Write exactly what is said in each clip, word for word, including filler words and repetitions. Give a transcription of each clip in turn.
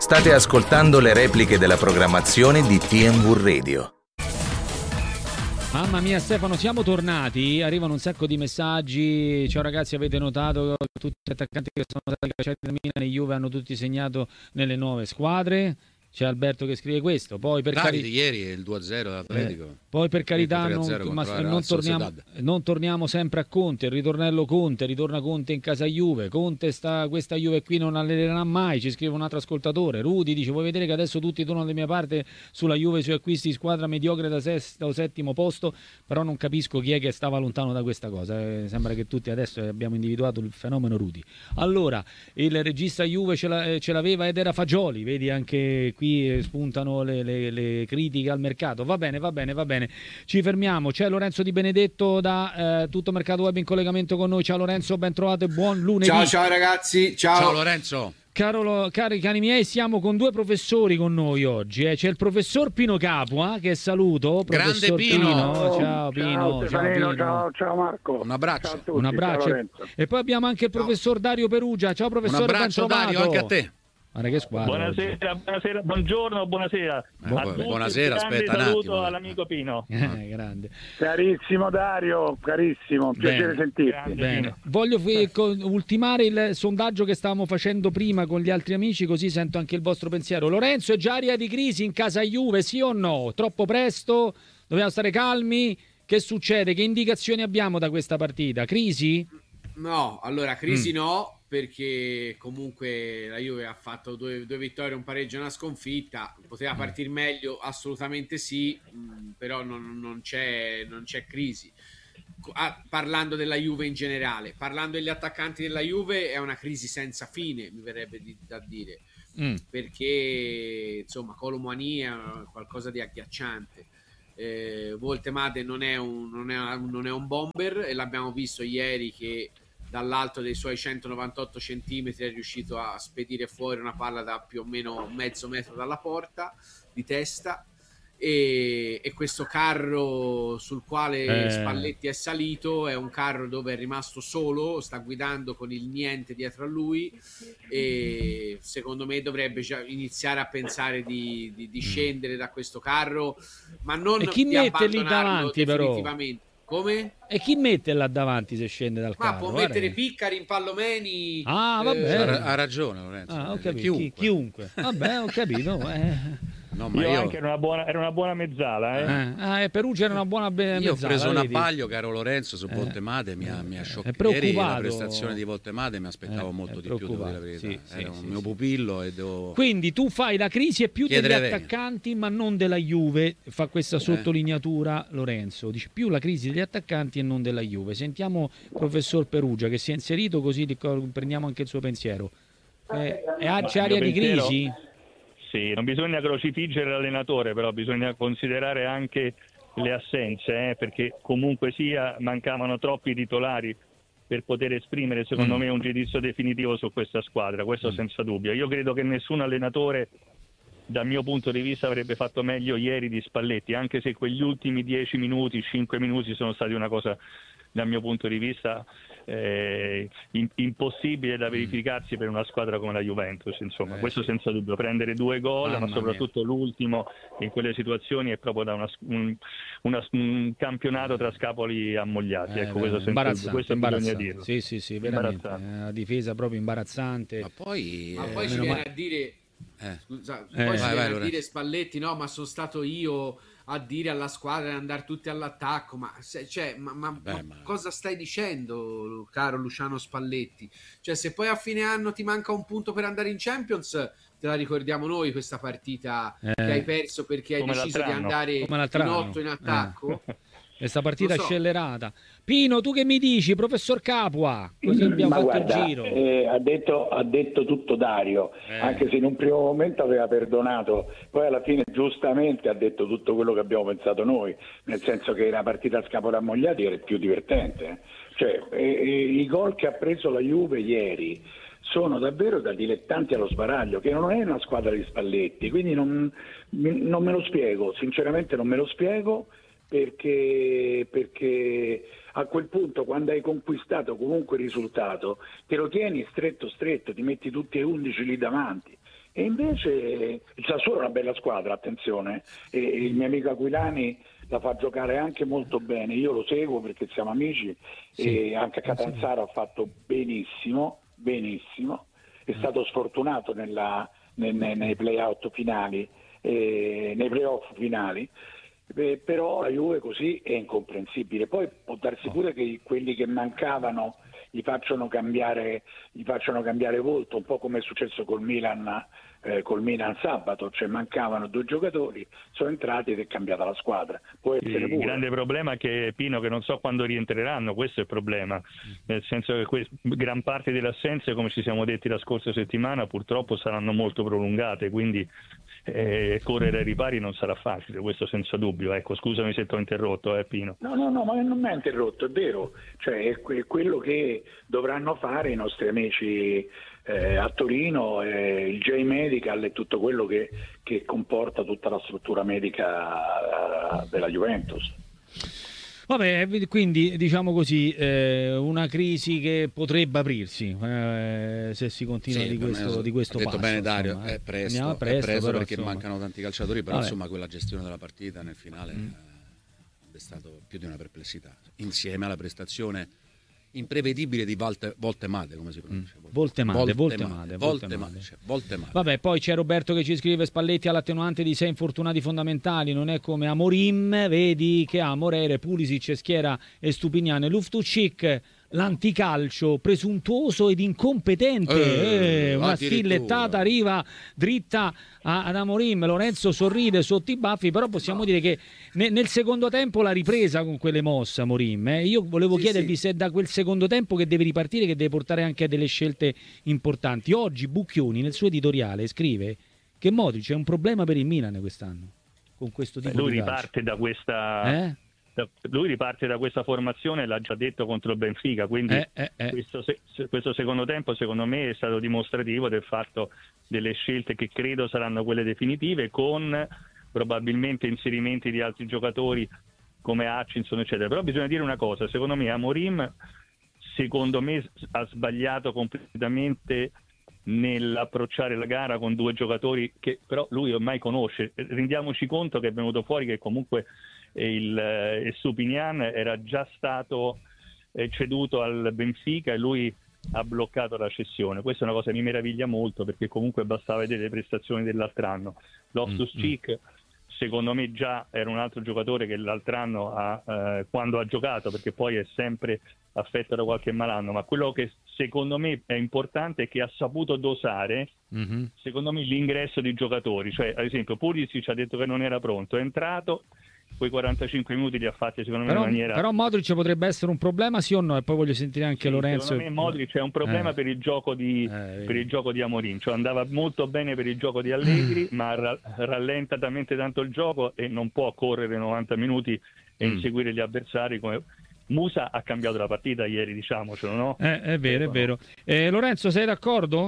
State ascoltando le repliche della programmazione di T M V Radio. Mamma mia Stefano, siamo tornati, arrivano un sacco di messaggi. Ciao ragazzi, avete notato che tutti gli attaccanti che sono stati cacciati da Milan e Juve hanno tutti segnato nelle nuove squadre? C'è Alberto che scrive questo. Poi per Davide, cari... ieri è il due a zero dell'Atletico. Eh, poi per carità non, ma, non, torniamo, non torniamo sempre a Conte, il ritornello Conte, ritorna Conte in casa Juve, Conte sta, questa Juve qui non allenerà mai, ci scrive un altro ascoltatore. Rudy dice: vuoi vedere che adesso tutti tornano da mia parte sulla Juve, sui acquisti di squadra mediocre da sesto o settimo posto, però non capisco chi è che stava lontano da questa cosa, eh, sembra che tutti adesso abbiamo individuato il fenomeno Rudy. Allora, il regista Juve ce, la, ce l'aveva ed era Fagioli, vedi anche qui spuntano le, le, le critiche al mercato. Va bene, va bene, va bene. Ci fermiamo. C'è Lorenzo Di Benedetto da eh, Tutto Mercato Web in collegamento con noi. Ciao Lorenzo, ben trovato e buon lunedì. Ciao ciao ragazzi, ciao. Ciao Lorenzo. Caro, cari cani miei, siamo con due professori con noi oggi. Eh. C'è il professor Pino Capua, che saluto. Grande professor Pino. Pino. Ciao Pino. Ciao, ciao, Pino. ciao, ciao Marco. Un abbraccio. Ciao a tutti, Un abbraccio. ciao E poi abbiamo anche il professor Dario Perugia. Ciao professore, Un abbraccio ben Dario, anche a te. Guarda che squadra. Buonasera, buonasera, buongiorno, buonasera. Eh, a tutti, buonasera, aspetta un saluto attimo. all'amico Pino. Eh, grande. Carissimo Dario, carissimo, piacere Bene. sentirti. Bene. Voglio fi- co- ultimare il sondaggio che stavamo facendo prima con gli altri amici, così sento anche il vostro pensiero. Lorenzo, è già area di crisi in casa Juve, sì o no? Troppo presto? Dobbiamo stare calmi? Che succede? Che indicazioni abbiamo da questa partita? Crisi? No, allora crisi Mm. no, perché comunque la Juve ha fatto due, due vittorie, un pareggio e una sconfitta. Poteva partire meglio? Assolutamente sì, mh, però non, non c'è, non c'è crisi. Ah, parlando della Juve in generale, parlando degli attaccanti della Juve, è una crisi senza fine, mi verrebbe di, da dire, Mm. perché insomma Colomani è qualcosa di agghiacciante. Eh, Voltemade non è, un, non, è un, non è un bomber, e l'abbiamo visto ieri che dall'alto dei suoi centonovantotto centimetri è riuscito a spedire fuori una palla da più o meno mezzo metro dalla porta di testa. E, e questo carro sul quale Eh. Spalletti è salito è un carro dove è rimasto solo, sta guidando con il niente dietro a lui, e secondo me dovrebbe già iniziare a pensare di, di, di scendere da questo carro, ma non E chi di mette lì abbandonarlo davanti, però? definitivamente. Come? E chi mette là davanti se scende dal Ma carro? può Guarda mettere che- Piccari, Impallomeni. Ah, vabbè. eh, Ha, ha ragione Lorenzo. Ah, ho Eh, capito. chiunque. Chi- chiunque. Vabbè, ho capito. Eh. No, ma Io, io, anche era una buona, era una buona mezzala, eh. Eh. Ah, e Perugia era una buona be- io ho mezzala, preso un vedi? abbaglio, caro Lorenzo, su Eh. Voltemade, mi ha, mi ha È scioccato. Ieri la preoccupato. prestazione di Voltemade mi aspettavo Eh, molto è di più, devo dire la preoccupato. verità. Sì, Era sì, un sì, mio sì. pupillo e devo... Quindi tu fai la crisi è più degli Chiedere venia. attaccanti, ma non della Juve. Fa questa Eh. sottolineatura Lorenzo. Dice più la crisi degli attaccanti e non della Juve. Sentiamo il professor Perugia che si è inserito, così ric- prendiamo anche il suo pensiero. Eh, è a- c'è Ma il area mio di pensiero- crisi? Sì, non bisogna crocifiggere l'allenatore, però bisogna considerare anche le assenze, eh, perché comunque sia mancavano troppi titolari per poter esprimere, secondo Mm. me, un giudizio definitivo su questa squadra, questo Mm. senza dubbio. Io credo che nessun allenatore, dal mio punto di vista, avrebbe fatto meglio ieri di Spalletti, anche se quegli ultimi dieci minuti, cinque minuti sono stati una cosa, dal mio punto di vista, eh, in- impossibile da verificarsi per una squadra come la Juventus. Insomma, Eh, questo sì. senza dubbio. Prendere due gol, Mamma ma soprattutto l'ultimo in quelle situazioni, è proprio da una, un, una- un campionato tra scapoli ammogliati. Eh, ecco, questo senza dubbio. imbarazzante, Questo bisogna imbarazzante. dirlo. Sì, sì, sì, veramente. Imbarazzante. Eh, la difesa proprio imbarazzante. Ma poi... Ma eh, poi ci meno viene male. a dire, eh. scusa, Eh. poi Vai, ci vai, viene a Lorenzo. dire Spalletti, no, ma sono stato io a dire alla squadra di andare tutti all'attacco, ma, se- cioè, ma, ma- Beh, ma ma- cosa stai dicendo, caro Luciano Spalletti? Cioè, se poi a fine anno ti manca un punto per andare in Champions, te la ricordiamo noi questa partita Eh. che hai perso perché hai Come deciso di l'altro anno. andare Come l'altro in anno. otto in attacco? Questa partita Lo so. scellerata. Pino, tu che mi dici, professor Capua? Così abbiamo Ma fatto guarda, il giro. eh, ha, detto, ha detto tutto Dario, Eh. anche se in un primo momento aveva perdonato, poi alla fine giustamente ha detto tutto quello che abbiamo pensato noi, nel senso che la partita a scapoli ammogliati era il più divertente. eh. Cioè, eh, eh, i gol che ha preso la Juve ieri sono davvero da dilettanti allo sbaraglio, che non è una squadra di Spalletti, quindi non, mi- non me lo spiego, sinceramente non me lo spiego. Perché, perché a quel punto, quando hai conquistato comunque il risultato, te lo tieni stretto stretto, ti metti tutti e undici lì davanti. E invece il Sassuolo è una bella squadra, attenzione, e il mio amico Aquilani la fa giocare anche molto bene, io lo seguo perché siamo amici, sì. E anche a Catanzaro ha fatto benissimo, benissimo, è stato sfortunato nella, nei, nei play-out finali, eh, nei play-off finali, eh, però la Juve così è incomprensibile. Poi può darsi pure che quelli che mancavano gli facciano cambiare, gli facciano cambiare volto, un po' come è successo col Milan, eh, col Milan sabato, cioè mancavano due giocatori, sono entrati ed è cambiata la squadra. Può essere il pure. grande problema è che Pino, che non so quando rientreranno, questo è il problema, nel senso che que- gran parte delle assenze, come ci siamo detti la scorsa settimana, purtroppo saranno molto prolungate, quindi eh, correre ai ripari non sarà facile, questo senza dubbio. Ecco, scusami se ti ho interrotto, eh, Pino. No, no, no, ma non mi ha interrotto, è vero, cioè è que- quello che dovranno fare i nostri amici eh, a Torino, eh, il J-Medical e tutto quello che, che comporta tutta la struttura medica eh, della Juventus. Vabbè, quindi diciamo così, eh, una crisi che potrebbe aprirsi eh, se si continua sì, di questo, di questo ha detto passo, bene Dario, insomma, è presto, presto, è presto però, perché insomma, mancano tanti calciatori, però vabbè. insomma quella gestione della partita nel finale mm. è stato più di una perplessità, insieme alla prestazione imprevedibile di volte, volte male, come si pronuncia? Mm. Volte male, volte male, volte male. Cioè, volte male. Vabbè, poi c'è Roberto che ci scrive: Spalletti ha l'attenuante di sei infortunati fondamentali, non è come Amorim, vedi che ha Morere, Pulisic, Schiera e Stupinian e Luftucic, l'anticalcio presuntuoso ed incompetente, eh, eh, una stillettata arriva dritta a, ad Amorim. Lorenzo sorride sotto i baffi, però possiamo no. dire che ne, nel secondo tempo l'ha ripresa con quelle mosse Amorim, eh. Io volevo sì, chiedervi sì. se da quel secondo tempo che deve ripartire, che deve portare anche a delle scelte importanti. Oggi Bucchioni nel suo editoriale scrive che Modric è un problema per il Milan quest'anno con questo tipo Beh, lui di calcio. riparte da questa eh? Lui riparte da questa formazione, l'ha già detto contro il Benfica, quindi eh, eh, eh. Questo, questo secondo tempo secondo me è stato dimostrativo del fatto delle scelte che credo saranno quelle definitive, con probabilmente inserimenti di altri giocatori come Hutchinson eccetera. Però bisogna dire una cosa, secondo me Amorim secondo me ha sbagliato completamente nell'approcciare la gara con due giocatori che però lui ormai conosce. Rendiamoci conto che è venuto fuori che comunque il eh, Stupinian era già stato eh, ceduto al Benfica e lui ha bloccato la cessione. Questa è una cosa che mi meraviglia molto, perché comunque bastava vedere le prestazioni dell'altro anno. Loftus-Cheek mm-hmm. secondo me già era un altro giocatore che l'altro anno ha, eh, quando ha giocato, perché poi è sempre affetto da qualche malanno, ma quello che secondo me è importante è che ha saputo dosare mm-hmm. secondo me l'ingresso di giocatori. Cioè, ad esempio, Pulisic ha detto che non era pronto, è entrato, quei quarantacinque minuti li ha fatti secondo me però, in maniera... Però Modric potrebbe essere un problema, sì o no? E poi voglio sentire anche sì, Lorenzo. Secondo me Modric è un problema eh. per il gioco di eh, per il gioco di Amorim, cioè andava molto bene per il gioco di Allegri, ma ra- rallenta talmente tanto il gioco e non può correre novanta minuti e mm. inseguire gli avversari come... Musa ha cambiato la partita ieri, diciamocelo, no? Eh, è vero, eh, è vero. Eh, Lorenzo, sei d'accordo?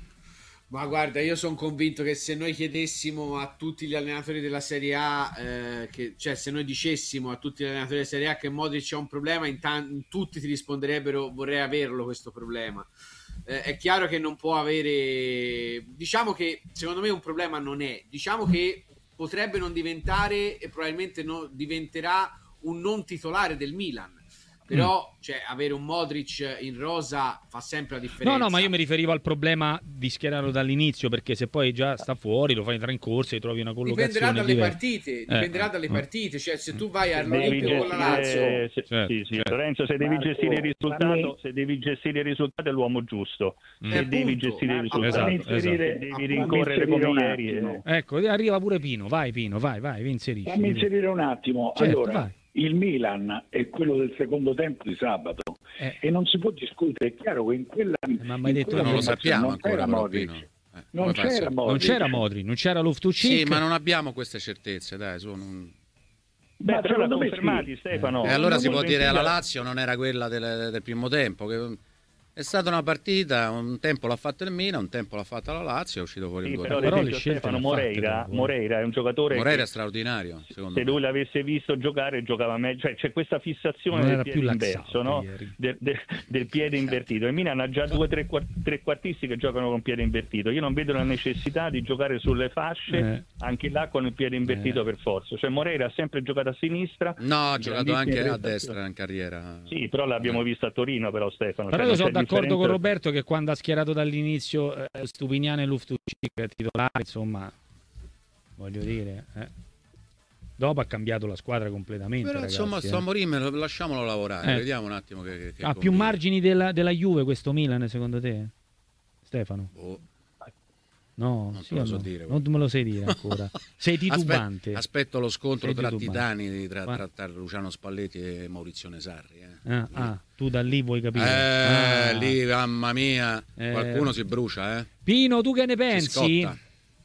Ma guarda, io sono convinto che se noi chiedessimo a tutti gli allenatori della Serie A, eh, che, cioè se noi dicessimo a tutti gli allenatori della Serie A che Modric c'è un problema, in t- tutti ti risponderebbero vorrei averlo questo problema. Eh, è chiaro che non può avere, diciamo che secondo me un problema non è, diciamo che potrebbe non diventare e probabilmente no, diventerà un non titolare del Milan. Però mm. cioè, avere un Modric in rosa fa sempre la differenza. No, no, ma io mi riferivo al problema di schierarlo dall'inizio, perché se poi già sta fuori, lo fai entrare in corsa e trovi una collocazione dipenderà dalle diversa. partite, eh, dipenderà eh, dalle eh. partite, cioè se tu vai all'Olimpico con la Lazio se, certo, sì, sì. certo. Lorenzo, se devi Marco, gestire il risultato me... se devi gestire il risultato è l'uomo giusto, mm. se eh, devi appunto. gestire il risultato esatto, inserire, esatto. devi rincorrere come ieri eh. Ecco, arriva pure Pino, vai Pino, vai, vai, vi inserisci. Fammi inserire un attimo, certo, allora vai. Il Milan è quello del secondo tempo di sabato eh. e non si può discutere, è chiaro che in quella, eh, ma mai detto non lo sappiamo non ancora c'era però, Modric, Pino. Eh, non, c'era Modric. non c'era Modric, non c'era Loftus-Cheek. Sì, ma non abbiamo queste certezze, dai, sono un... Beh, però l'ha confermati sì. Stefano. E allora non si può Benfica... dire alla Lazio non era quella del, del primo tempo che... È stata una partita, un tempo l'ha fatta il Milan, un tempo l'ha fatta la Lazio, è uscito fuori sì, il gol. Però, però esempio, le scelte Stefano le ha fatte, Moreira, però. Moreira è un giocatore Moreira che, è straordinario, secondo se me. lui l'avesse visto giocare giocava meglio, cioè c'è questa fissazione Non del era piede più inverso, laxato no? ieri. del, del, del piede invertito. Il Milan ha già due o tre trequartisti che giocano con piede invertito. Io non vedo la necessità di giocare sulle fasce Eh. anche là con il piede invertito Eh. per forza. Cioè Moreira ha sempre giocato a sinistra. No, ha giocato anche a grandissime destra in carriera. Sì, però l'abbiamo visto a Torino, però Stefano. Però cioè, io non sono c'è d'accordo con differenza. Roberto che quando ha schierato dall'inizio eh, Stupinian e Loftus-Cheek titolare, insomma, voglio dire, eh. dopo ha cambiato la squadra completamente. Però ragazzi, insomma, eh. sto a Morim, lasciamolo lavorare, Eh. vediamo un attimo che, che, che ha più combina. margini della, della Juve questo Milan, secondo te, Stefano? Boh. No, Non sì te lo o so no? dire, Non me lo sai dire ancora. Sei titubante. Aspe- aspetto lo scontro Sei tra titubante. titani tra, Ma- tra, tra Luciano Spalletti e Maurizio Nesarri. Eh, Ah, ah, tu da lì vuoi capire? Eh, Ah. lì, mamma mia, Eh. qualcuno si brucia, eh. Pino, tu che ne Si pensi? scotta.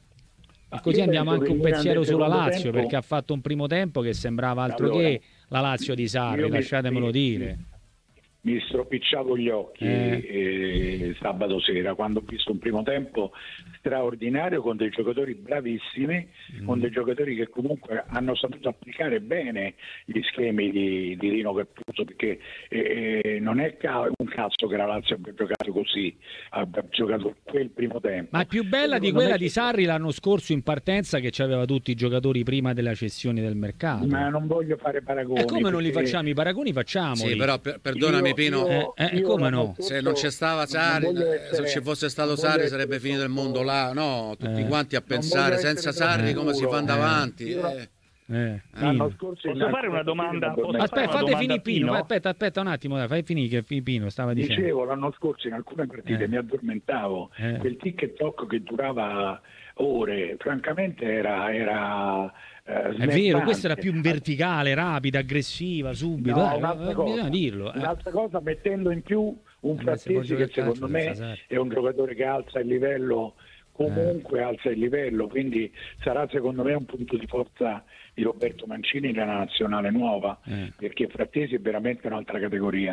E così Io andiamo penso anche che un il Milan pensiero del sulla secondo Lazio, tempo- perché ha fatto un primo tempo che sembrava altro Allora, che la Lazio di Sarri, io mi- lasciatemelo mi- dire. Mi stropicciavo gli occhi Eh. eh, sabato sera quando ho visto un primo tempo straordinario con dei giocatori bravissimi, Mm. con dei giocatori che comunque hanno saputo applicare bene gli schemi di, di Rino Gattuso, perché eh, non è ca- un cazzo che la Lazio abbia giocato così, abbia giocato quel primo tempo. Ma più bella di Non quella è di che- Sarri l'anno scorso in partenza, che c'aveva tutti i giocatori prima della cessione del mercato. Ma non voglio fare paragoni. E come non li perché facciamo? I paragoni facciamoli. Sì, però per- perdonami io- Pino, io- Eh, eh, io come l'anno no? scorso se non c'è stava non Sarri, voglio eh, essere- se ci fosse stato non voglio Sarri essere sarebbe finito il troppo- mondo là, no? Tutti Eh. quanti a Non pensare voglio senza essere Sarri troppo come si duro. fanno Eh. avanti. Io- eh. Eh, L'anno Pino. scorso Posso in fare una domanda? Posso fare Aspetta, una fate domanda finire a Pino. Pino? Aspetta, aspetta un attimo, dai, fai finire che Pino stava dicendo. Dicevo, l'anno scorso in alcune partite Eh. mi addormentavo, Eh. quel tic e toc che durava ore, francamente era... era eh, È snervante. vero, questa era più verticale, rapida, aggressiva, subito. No, eh, un'altra eh, cosa, bisogna dirlo. eh. un'altra cosa mettendo in più un Eh, ma se può Frattesi giocare che secondo calcio, me senza Sarri. è un giocatore che alza il livello, comunque alza il livello, quindi sarà secondo me un punto di forza di Roberto Mancini nella nazionale nuova, Eh. perché Frattesi è veramente un'altra categoria.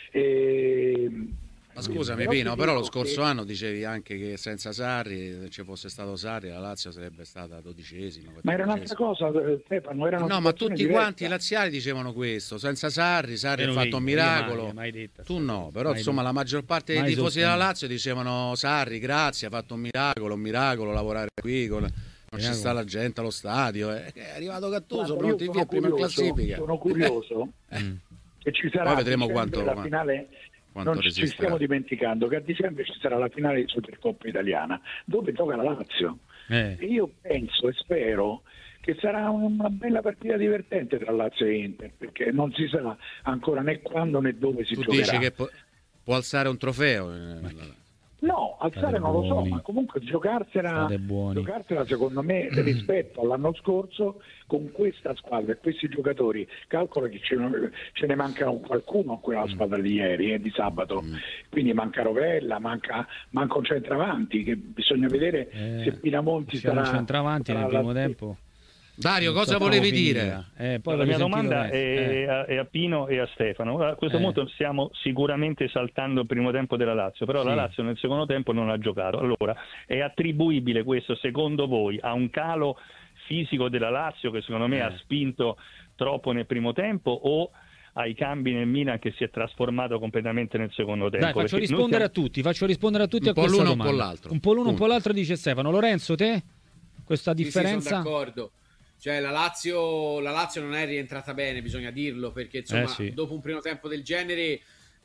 E... Ma scusami Però Pino, ti però lo dico scorso che- anno dicevi anche che senza Sarri, se ci fosse stato Sarri, la Lazio sarebbe stata dodicesima. Ma era un'altra cosa, eh, Stefano, era una No, ma situazione tutti diversa. quanti i laziali dicevano questo, senza Sarri, Sarri Io ha non fatto un io mai, miracolo. mai detta Tu sta no, cosa, però mai insomma detta. la maggior parte dei Mai tifosi della sostenuto. Lazio dicevano Sarri, grazie, ha fatto un miracolo, un miracolo lavorare qui, con... non ci Miracolo. sta la gente allo stadio, eh. È arrivato Gattuso, Guarda, pronti io via, sono prima in curioso, classifica. sono curioso Mm. che ci sarà Poi a vedremo dicembre quanto- la finale. quanto Non ci- ci resisterà. stiamo dimenticando che a dicembre ci sarà la finale di Supercoppa italiana dove gioca la Lazio. Eh. E io penso e spero che sarà una bella partita divertente tra Lazio e Inter, perché non si sa ancora né quando né dove si Tu giocherà. dici che può, può alzare un trofeo? eh, No, alzare State non lo so, buoni. ma comunque giocarsela, State buoni. giocarsela secondo me rispetto all'anno scorso con questa squadra e questi giocatori. Calcola che ce ne, ce ne manca qualcuno a quella squadra di ieri e di sabato, quindi manca Rovella, manca, manca un centravanti che bisogna vedere Eh, se Pinamonti siamo sarà centravanti sarà nel primo la- tempo. Dario, Non cosa so volevi come dire? finirà. Eh, poi la mia voglio sentire domanda il è, resto. Eh. a, è a Pino e a Stefano. A questo Eh. punto stiamo sicuramente esaltando il primo tempo della Lazio, però Sì. la Lazio nel secondo tempo non ha giocato. Allora, è attribuibile questo secondo voi a un calo fisico della Lazio che secondo me Eh. ha spinto troppo nel primo tempo o ai cambi nel Milan che si è trasformato completamente nel secondo tempo? Dai, faccio Perché noi rispondere siamo- a tutti, faccio rispondere a tutti Un a po' questa l'uno, un domanda. po' l'altro. Un po' l'uno, un Punto. po' l'altro, dice Stefano. Lorenzo, te? Questa Sì, sì, differenza? sono d'accordo. Cioè, la Lazio, la Lazio non è rientrata bene, bisogna dirlo, perché insomma, Eh, sì. dopo un primo tempo del genere eh,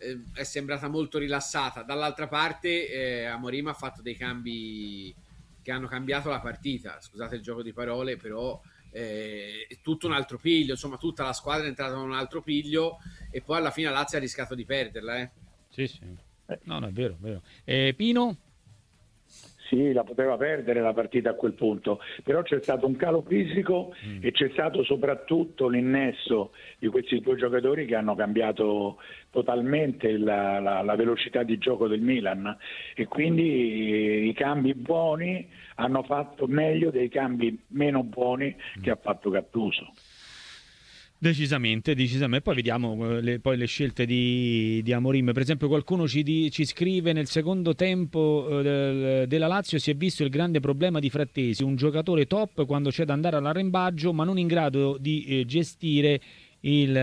è sembrata molto rilassata. Dall'altra parte, eh, Amorim ha fatto dei cambi che hanno cambiato la partita. Scusate il gioco di parole, però eh, è tutto un altro piglio. Insomma, tutta la squadra è entrata in un altro piglio e poi alla fine la Lazio ha rischiato di perderla. Eh. Sì, sì. No, no, è vero, è vero. Eh, Pino? Sì, la poteva perdere la partita a quel punto, però c'è stato un calo fisico Mm. e c'è stato soprattutto l'innesso di questi due giocatori che hanno cambiato totalmente la, la- la velocità di gioco del Milan e quindi i cambi buoni hanno fatto meglio dei cambi meno buoni che ha fatto Gattuso. Decisamente, decisamente. Poi vediamo le, poi le scelte di, di Amorim. Per esempio qualcuno ci, di, ci scrive: nel secondo tempo eh, del, della Lazio si è visto il grande problema di Frattesi, un giocatore top quando c'è da andare all'arrembaggio, ma non in grado di eh, gestire il,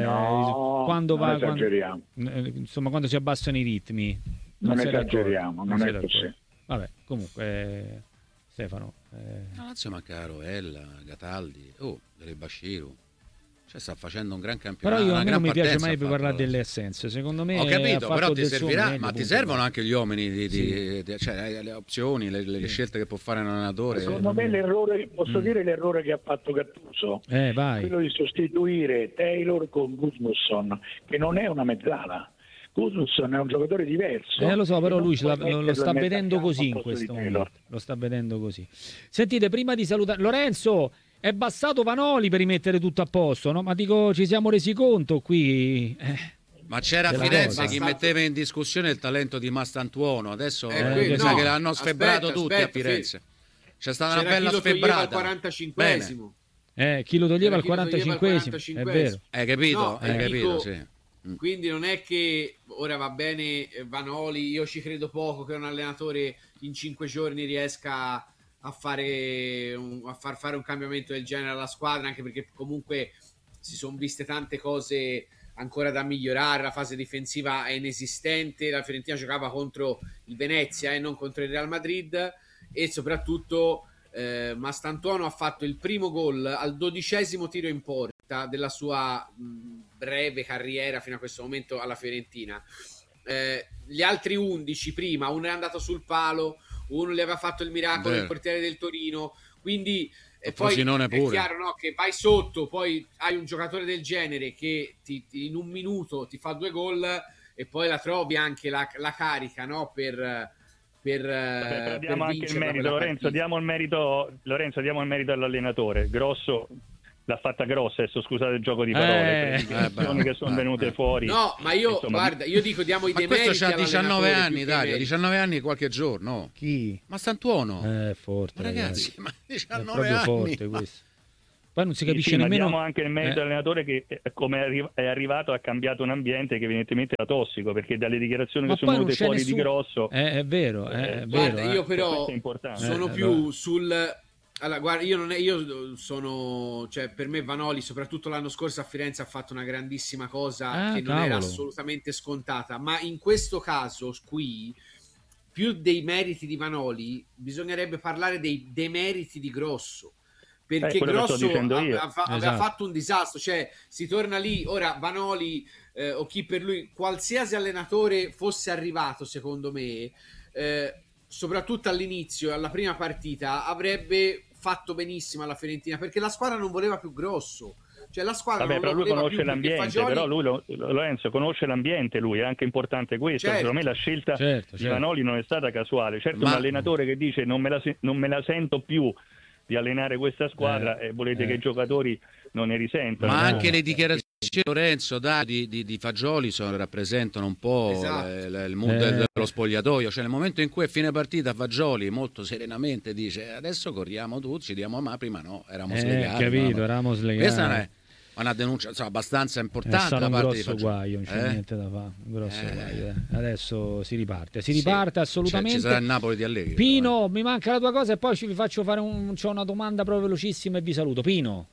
no, il quando va quando, eh, insomma quando si abbassano i ritmi. Non, non esageriamo, non, non è così. Vabbè, comunque eh, Stefano eh... la Lazio manca Rovella, Cataldi, oh, delle Bashiru. Cioè sta facendo un gran campionato. Però io a me non mi piace mai fatto, parlare delle assenze. Secondo me ho capito, però ti servirà, meglio, ma ti servono anche gli uomini di, sì. di, di, cioè le opzioni, le, le, le scelte che può fare un allenatore. Secondo me l'errore, posso mm. dire l'errore che ha fatto Gattuso, eh, vai. quello di sostituire Taylor con Gudmundsson, che non è una mezzala. Gudmundsson è un giocatore diverso. Eh, lo so, però lui lo, lo, lo sta vedendo così in questo momento. Lo sta vedendo così. Sentite, prima di salutare Lorenzo, è bastato Vanoli per rimettere tutto a posto, no? Ma dico, ci siamo resi conto qui. Eh, Ma c'era a Firenze chi metteva in discussione il talento di Mastantuono. Adesso eh, eh, qui, no, che no, l'hanno sfebbrato aspetta, tutti aspetta, a Firenze. C'è stata c'era una bella chi lo sfebbrata. Al quarantacinquesimo. Eh, chi lo toglieva al quarantacinquesimo, è vero. Hai capito? No, Hai eh, capito, dico, sì. Quindi non è che ora va bene Vanoli, io ci credo poco che un allenatore in cinque giorni riesca a fare un, a far fare un cambiamento del genere alla squadra, anche perché comunque si sono viste tante cose ancora da migliorare, la fase difensiva è inesistente, la Fiorentina giocava contro il Venezia e eh, non contro il Real Madrid, e soprattutto eh, Mastantuono ha fatto il primo gol al dodicesimo tiro in porta della sua mh, breve carriera fino a questo momento alla Fiorentina. Eh, gli altri undici prima, uno è andato sul palo, uno gli aveva fatto il miracolo Beh. del portiere del Torino, quindi e poi Frosinone è pure. chiaro, no, che vai sotto, poi hai un giocatore del genere che ti, ti, in un minuto ti fa due gol e poi la trovi anche la, la carica, no, per per, Vabbè, diamo anche il merito, Lorenzo diamo il merito Lorenzo diamo il merito all'allenatore. Grosso l'ha fatta grossa, adesso scusate il gioco di parole, eh, per le eh, che sono venute eh, fuori. No, ma io insomma, guarda, io dico diamo i demeriti. Questo c'ha diciannove anni, Dario, diciannove anni e qualche giorno. Chi? Mastantuono. Eh, forte, ma ragazzi, ragazzi. ma diciannove è anni. Forte questo. Poi non si capisce sì, nemmeno. Diamo anche il merito eh. all'allenatore che come è arrivato ha cambiato un ambiente che evidentemente era tossico, perché dalle dichiarazioni ma che sono venute fuori nessun... di Grosso eh, è vero, eh, è guarda, vero, io eh. però sono eh, più allora. sul allora guarda, io non è io sono cioè per me Vanoli soprattutto l'anno scorso a Firenze ha fatto una grandissima cosa ah, che non cavolo. era assolutamente scontata, ma in questo caso qui più dei meriti di Vanoli bisognerebbe parlare dei demeriti di Grosso, perché eh, Grosso aveva, esatto. aveva fatto un disastro, cioè si torna lì, ora Vanoli eh, o chi per lui, qualsiasi allenatore fosse arrivato secondo me, eh, soprattutto all'inizio, alla prima partita, avrebbe fatto benissimo alla Fiorentina, perché la squadra non voleva più Grosso. Cioè la squadra Vabbè, non però lo lui conosce più, l'ambiente, Fagioli... però lui lo, Lorenzo conosce l'ambiente, lui è anche importante questo. Certo. Secondo me la scelta certo, di certo. Vanoli non è stata casuale. Certo, Ma... un allenatore che dice non me la, non me la sento più di allenare questa squadra eh, e volete eh. che i giocatori non ne risentano. Ma no? anche le dichiarazioni di Lorenzo da, di, di, di Fagioli sono, rappresentano un po' esatto. le, le, il mood eh. dello spogliatoio, cioè nel momento in cui è fine partita Fagioli molto serenamente dice adesso corriamo tutti, ci diamo ma prima no, eravamo eh, slegati. Capito, no? eravamo slegati. Questa non è una denuncia insomma, abbastanza importante è da un parte grosso di Fagioli. guaio, non c'è eh? niente da fare, un grosso eh. guaio. Eh. Adesso si riparte, si riparte sì. assolutamente. Cioè, ci sarà il Napoli di Allegri. Pino, però, eh. mi manca la tua cosa e poi ci vi faccio fare un, c'ho una domanda proprio velocissima e vi saluto. Pino.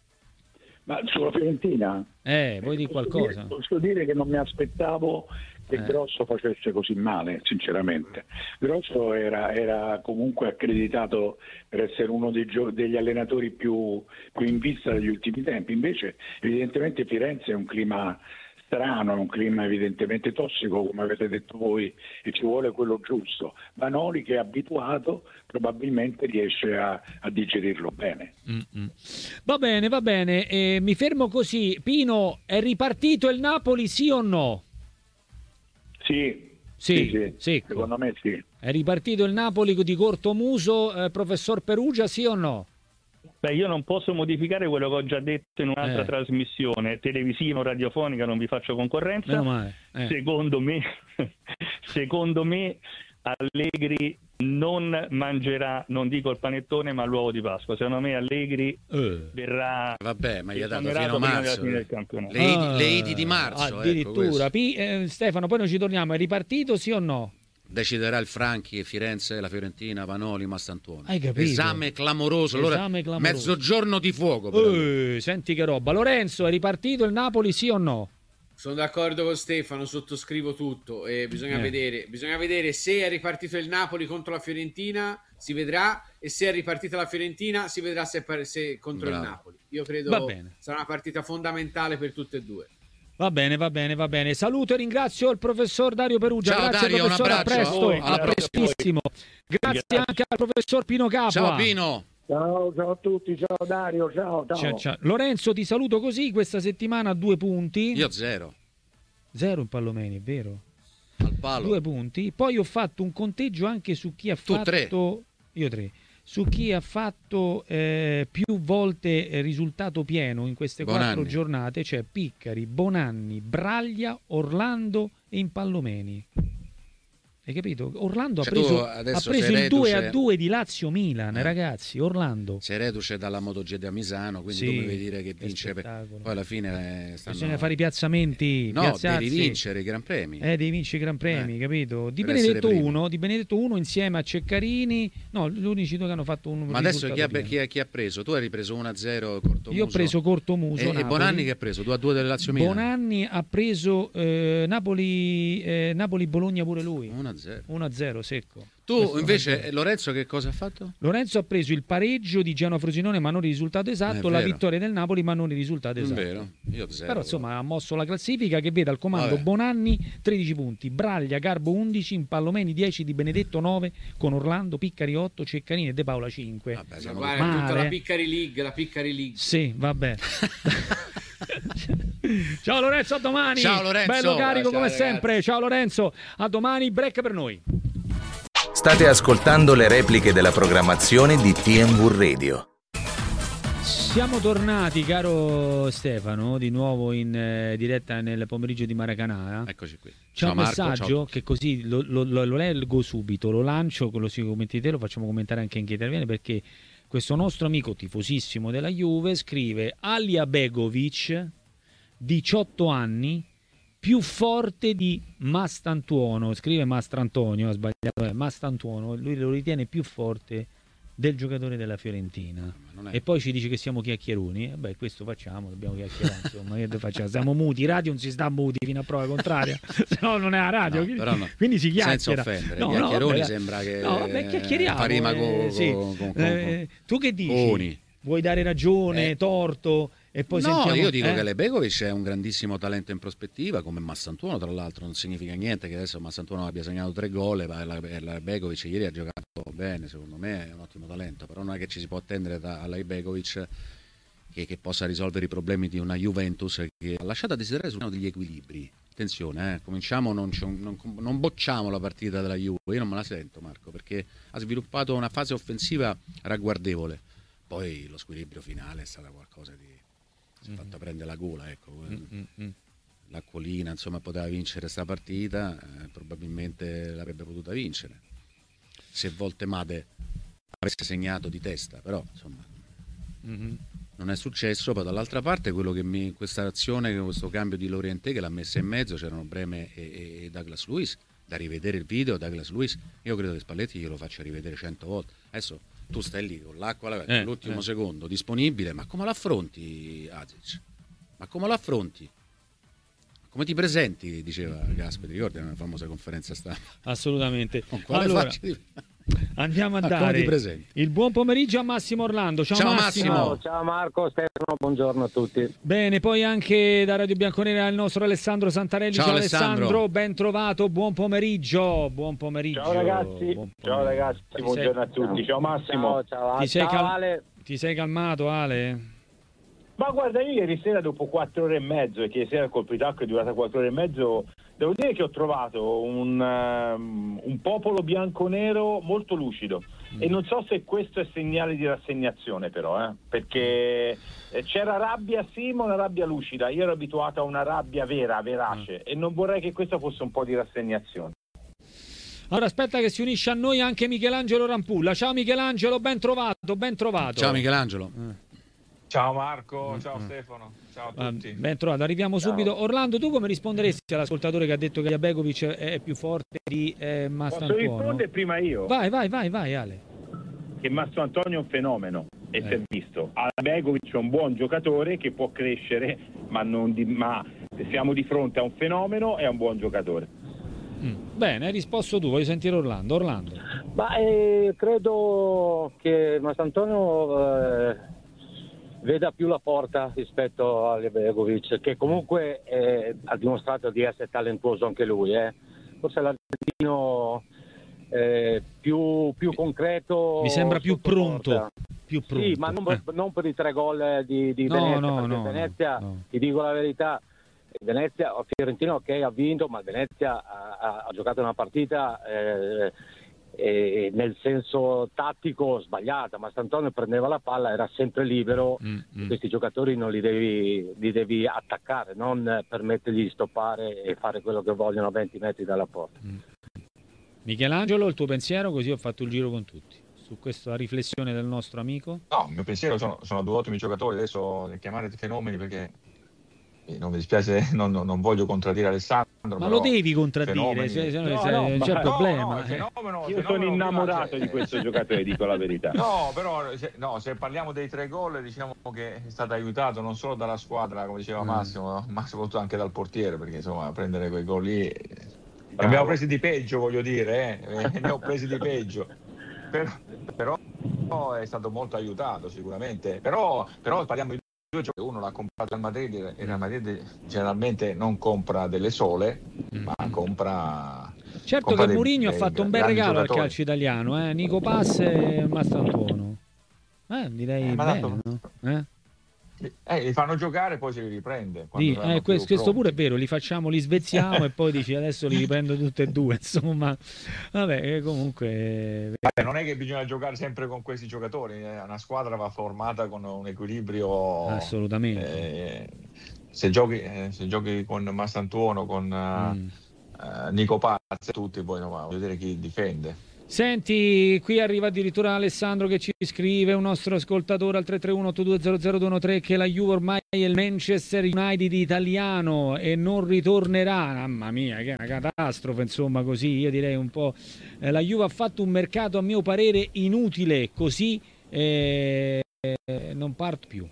Ma sulla Fiorentina? Eh, vuoi dire qualcosa? Dire, posso dire che non mi aspettavo che eh. Grosso facesse così male, sinceramente. Grosso era, era comunque accreditato per essere uno dei gio- degli allenatori più, più in vista degli ultimi tempi, invece evidentemente Firenze è un clima strano, è un clima evidentemente tossico, come avete detto voi, e ci vuole quello giusto. Vanoli, che è abituato, probabilmente riesce a, a digerirlo bene. Mm-mm. Va bene, va bene, eh, mi fermo così. Pino, è ripartito il Napoli, sì o no? Sì, sì, sì, sì. Secondo me sì. È ripartito il Napoli di Cortomuso, eh, professor Perugia, sì o no? Beh, io non posso modificare quello che ho già detto in un'altra eh. trasmissione televisiva o radiofonica, non vi faccio concorrenza. Meno male. Eh. Secondo me, secondo me Allegri non mangerà, non dico il panettone, ma l'uovo di Pasqua. Secondo me Allegri uh. verrà. Vabbè, ma gli ha dato fino a marzo. Le Idi, ah, le Idi di marzo. Addirittura. Ecco P- eh, Stefano, poi noi ci torniamo. È ripartito, sì o no? Deciderà il Franchi, Firenze, la Fiorentina, Vanoli, Mastantuono. Hai capito? Esame clamoroso. Allora, Esame clamoroso. Mezzogiorno di fuoco. Uh, senti che roba. Lorenzo, è ripartito il Napoli, sì o no? Sono d'accordo con Stefano, sottoscrivo tutto. E bisogna, eh. vedere, bisogna vedere se è ripartito il Napoli contro la Fiorentina, si vedrà, e se è ripartita la Fiorentina si vedrà se, se contro Bravo. il Napoli. Io credo sarà una partita fondamentale per tutte e due. Va bene, va bene, va bene. Saluto e ringrazio il professor Dario Perugia. Ciao, Grazie Dario, professore, a presto. Alla prestissimo. Grazie, Grazie anche al professor Pino Capua. Ciao Pino. Ciao, ciao a tutti, ciao Dario, ciao, ciao. Ciao, ciao. Lorenzo, ti saluto così, questa settimana due punti. Io zero. Zero in Pallomeni, è vero? Al palo. Due punti. Poi ho fatto un conteggio anche su chi ha tu fatto... tre. Io tre. Su chi ha fatto eh, più volte risultato pieno in queste Bonanni. quattro giornate, cioè Piccari, Bonanni, Braglia, Orlando e Impallomeni. Hai capito? Orlando cioè, ha preso, ha preso il due a due di Lazio-Milan, eh. ragazzi, Orlando. Sei reduce dalla MotoGP a Misano, quindi sì, tu mi devi dire che vince, per... poi alla fine stanno... bisogna fare i piazzamenti, no, piazzazzi. devi vincere i Gran Premi. Eh, devi vincere i Gran Premi, eh. capito? Di Benedetto uno, di Benedetto uno insieme a Ceccarini, no, gli unici due che hanno fatto un Ma adesso chi ha, chi, ha, chi ha preso? Tu hai ripreso uno a zero Cortomuso. Io ho preso Cortomuso. E, e Bonanni che ha preso? due a due delle Lazio Milan. Bonanni ha preso eh, Napoli, eh, Napoli-Bologna pure lui. uno a zero. uno a zero secco. Tu Questo invece Lorenzo che cosa ha fatto? Lorenzo ha preso il pareggio di Genoa Frosinone ma non il risultato esatto, la vittoria del Napoli ma non il risultato esatto. È vero, io zero. Però insomma ha mosso la classifica che vede al comando Vabbè. Bonanni tredici punti, Braglia, Garbo undici, Impallomeni dieci, Di Benedetto nove, con Orlando, Piccari otto, Ceccarini e De Paola cinque. Vabbè, siamo guarda, male. Tutta la Piccari League, la Piccari League. Sì, vabbè. Ciao Lorenzo, a domani. Ciao Lorenzo. Bello carico ciao, come ragazzi. sempre. Ciao Lorenzo, a domani, break per noi. State ascoltando le repliche della programmazione di T M V Radio. Siamo tornati, caro Stefano, di nuovo in eh, diretta nel pomeriggio di Maracanã. Eccoci qui. C'è ciao un Marco, messaggio ciao. che così lo, lo, lo, lo leggo subito, lo lancio, lo si commenti te, lo facciamo commentare anche in chi interviene, perché questo nostro amico tifosissimo della Juve scrive: Alija Begovic, diciotto anni, più forte di Mastantuono, scrive Mastrantonio, ha sbagliato, eh, Mastantuono, lui lo ritiene più forte del giocatore della Fiorentina. E poi ci dice che siamo chiacchieroni. Eh beh, questo facciamo, dobbiamo chiacchierare, insomma, che facciamo? Siamo muti, radio non si sta muti fino a prova contraria, se no non è la radio, no, quindi, però no. quindi si chiacchiera. Senza offendere, no, chiacchieroni no, sembra che no, beh, chiacchieriamo, fa rima con, eh, sì. con, con, con, eh, tu che dici? Oni. Vuoi dare ragione, eh. torto? E poi no, sentiamo, io dico eh? che Lebegovic è un grandissimo talento in prospettiva, come Massantuono, tra l'altro non significa niente che adesso Massantuono abbia segnato tre gol, ma Lebegovic ieri ha giocato bene, secondo me è un ottimo talento, però non è che ci si può attendere da Lebegovic che, che possa risolvere i problemi di una Juventus che ha lasciato a desiderare su uno degli equilibri. Attenzione, eh, cominciamo, non, non, non bocciamo la partita della Juve, io non me la sento Marco, perché ha sviluppato una fase offensiva ragguardevole, poi lo squilibrio finale è stato qualcosa di... si è fatto prendere la gola, ecco. Mm-hmm. L'Acquolina insomma poteva vincere questa partita, eh, probabilmente l'avrebbe potuta vincere se Voltemade avesse segnato di testa, però insomma mm-hmm. non è successo. Poi dall'altra parte quello che mi questa azione, questo cambio di Lorientè che l'ha messa in mezzo, c'erano Breme e, e Douglas Luiz, da rivedere il video. Douglas Luiz, io credo che Spalletti glielo faccia rivedere cento volte. Adesso tu stai lì con l'acqua eh, l'ultimo eh. secondo disponibile, ma come l'affronti Azic? Ma come l'affronti? Come ti presenti? Diceva Gasperi, ricordi una famosa conferenza stampa? Assolutamente. Con quale allora, faccia di... andiamo a ma dare il buon pomeriggio a Massimo Orlando. Ciao, ciao Massimo. Massimo. Ciao Marco, Stefano, buongiorno a tutti. Bene, poi anche da Radio Bianconera il nostro Alessandro Santarelli. Ciao, ciao Alessandro. Alessandro, ben trovato, buon pomeriggio. Buon pomeriggio. Ciao ragazzi, buon ciao ragazzi, ti buongiorno sei... a tutti. Ciao Massimo. Ciao, ciao, ti, sei ciao cal... Ale. Ti sei calmato Ale? Ma guarda, io ieri sera dopo quattro ore e mezzo, perché ieri sera il colpo di tacco è durata quattro ore e mezzo, devo dire che ho trovato un, um, un popolo bianco-nero molto lucido. Mm. E non so se questo è segnale di rassegnazione però, eh? Perché c'era rabbia sì, ma una rabbia lucida. Io ero abituato a una rabbia vera, verace, mm. e non vorrei che questa fosse un po' di rassegnazione. Allora aspetta che si unisce a noi anche Michelangelo Rampulla. Ciao Michelangelo, ben trovato, ben trovato. Ciao Michelangelo. Eh. Ciao Marco, ciao mm. Stefano, ciao a tutti. Ben trovato, arriviamo ciao. subito. Orlando, tu come risponderesti all'ascoltatore che ha detto che Begovic è più forte di eh, Mastrantuono? Posso rispondere prima io? Vai, vai, vai, vai Ale. Che Mastrantuono è un fenomeno e eh. si è visto. Begovic è un buon giocatore che può crescere, ma, non di, ma siamo di fronte a un fenomeno e a un buon giocatore. Mm. Bene, hai risposto tu, voglio sentire Orlando. Orlando. Ma eh, credo che Mastrantuono eh, veda più la porta rispetto a Begovic, che comunque eh, ha dimostrato di essere talentuoso anche lui. Eh. Forse l'argentino eh, più, più concreto. Mi sembra più pronto. Più pronto. Sì, ma non, eh. non per i tre gol di, di no, Venezia, no, perché no, Venezia, no. ti dico la verità, Venezia, Fiorentino ok ha vinto, ma Venezia ha, ha giocato una partita eh, eh, nel senso tattico sbagliata. Mastrantuono prendeva la palla, era sempre libero. mm, mm. Questi giocatori non li devi, li devi attaccare, non permettergli di stoppare e fare quello che vogliono a venti metri dalla porta. mm. Michelangelo, il tuo pensiero, così ho fatto il giro con tutti su questa riflessione del nostro amico. No, il mio pensiero sono, sono due ottimi giocatori, adesso chiamate fenomeni perché non mi dispiace, non, non voglio contraddire Alessandro. Ma lo devi contraddire, se, se no, no, se, no, c'è no, problema. No, eh. fenomeno, Io fenomeno sono innamorato prima, di questo giocatore, dico la verità. No, però se, no, se parliamo dei tre gol, diciamo che è stato aiutato non solo dalla squadra, come diceva Massimo, mm. ma soprattutto anche dal portiere, perché insomma prendere quei gol lì ne abbiamo presi di peggio, voglio dire, eh? ne ho presi di peggio. Però, però è stato molto aiutato sicuramente. Però, però parliamo di due giochi, uno l'ha comprato al Madrid e il Real Madrid generalmente non compra delle sole, mm. ma compra. Certo compra che Mourinho ha fatto un bel regalo giocatori. al calcio italiano, eh? Nico Pass e Mastrantuono. Eh, direi eh, ma bene, tanto, no? Eh? Eh, li fanno giocare e poi se li riprende. Sì, eh, questo, questo pure è vero, li facciamo, li svezziamo e poi dici adesso li riprendo tutte e due, insomma. Vabbè, comunque... Vabbè, non è che bisogna giocare sempre con questi giocatori, eh? Una squadra va formata con un equilibrio... Assolutamente. Eh, se, giochi, eh, se giochi con Mastrantuono, con mm. uh, Nico Pazzi, tutti, poi no, voglio dire chi difende. Senti, qui arriva addirittura Alessandro che ci scrive, un nostro ascoltatore al tre tre uno otto due zero zero due uno tre, che la Juve ormai è il Manchester United italiano e non ritornerà. Mamma mia, che è una catastrofe, insomma, così io direi un po'. Eh, la Juve ha fatto un mercato a mio parere inutile, così eh, eh, non parto più.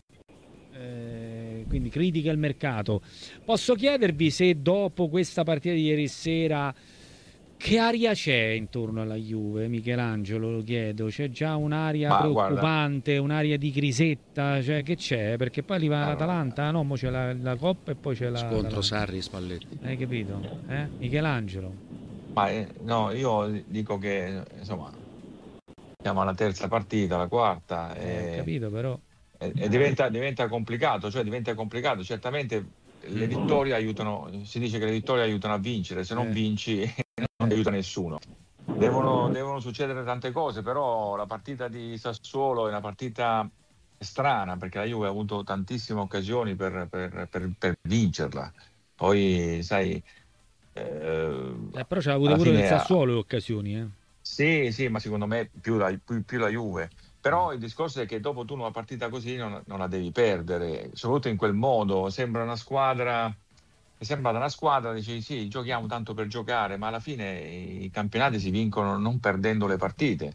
Eh, quindi critica il mercato. Posso chiedervi se dopo questa partita di ieri sera che aria c'è intorno alla Juve, Michelangelo, lo chiedo? C'è già un'aria Ma, preoccupante, guarda. un'aria di crisetta, cioè che c'è? Perché poi arriva allora. l'Atalanta, no? Mo c'è la, la Coppa e poi c'è la... Scontro Sarri Spalletti. Hai capito? Eh? Michelangelo? Ma eh, no, io dico che insomma siamo alla terza partita, la quarta e, eh, capito però e, e diventa, diventa complicato, cioè diventa complicato, certamente le vittorie aiutano, si dice che le vittorie aiutano a vincere, se non eh. vinci non aiuta nessuno. Devono, devono succedere tante cose, però la partita di Sassuolo è una partita strana perché la Juve ha avuto tantissime occasioni per, per, per, per vincerla. Poi sai eh, eh, però c'ha avuto pure il Sassuolo le occasioni eh. Sì, sì, ma secondo me più la, più, più la Juve. Però il discorso è che dopo tu una partita così non, non la devi perdere, soprattutto in quel modo. Sembra una squadra, è sembrata una squadra, dici sì, giochiamo tanto per giocare, ma alla fine i campionati si vincono non perdendo le partite.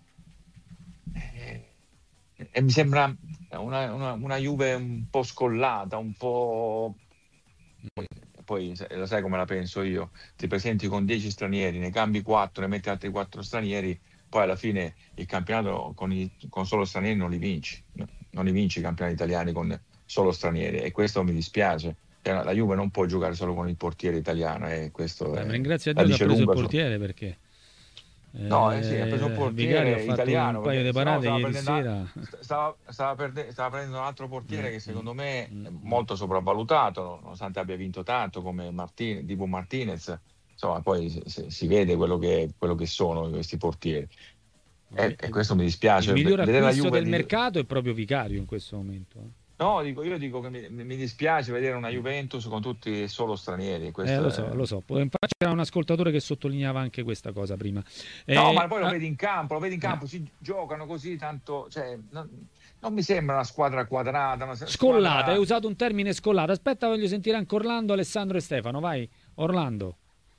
E, e mi sembra una, una, una Juve un po' scollata, un po'... Poi, poi lo sai come la penso io, ti presenti con dieci stranieri, ne cambi quattro, ne metti altri quattro stranieri, poi alla fine il campionato con, i, con solo stranieri non li vinci, non li vinci i campionati italiani con solo stranieri e questo mi dispiace. Cioè, la Juve non può giocare solo con il portiere italiano e questo Beh, è, ringrazio a Dio che ha preso il portiere su... perché no eh sì, ha preso un portiere italiano, un paio di parate no, ieri sera stava, stava, perde, stava prendendo un altro portiere mm, che secondo me mm, è molto sopravvalutato, nonostante abbia vinto tanto come Martin, Dibu Martinez. Insomma, poi si, si vede quello che, quello che sono questi portieri e, e questo mi dispiace. Il miglior vedere acquisto la Juve del di... mercato è proprio Vicario in questo momento. No, dico, io dico che mi, mi dispiace vedere una Juventus con tutti solo stranieri. Eh, lo so, è... lo so. Infatti c'era un ascoltatore che sottolineava anche questa cosa prima. No, eh, ma poi lo ah... vedi in campo, lo vedi in campo, eh. si giocano così tanto, cioè, non, non mi sembra una squadra quadrata. Una scollata, squadra... hai usato un termine scollata. Aspetta, voglio sentire anche Orlando, Alessandro e Stefano. Vai, Orlando.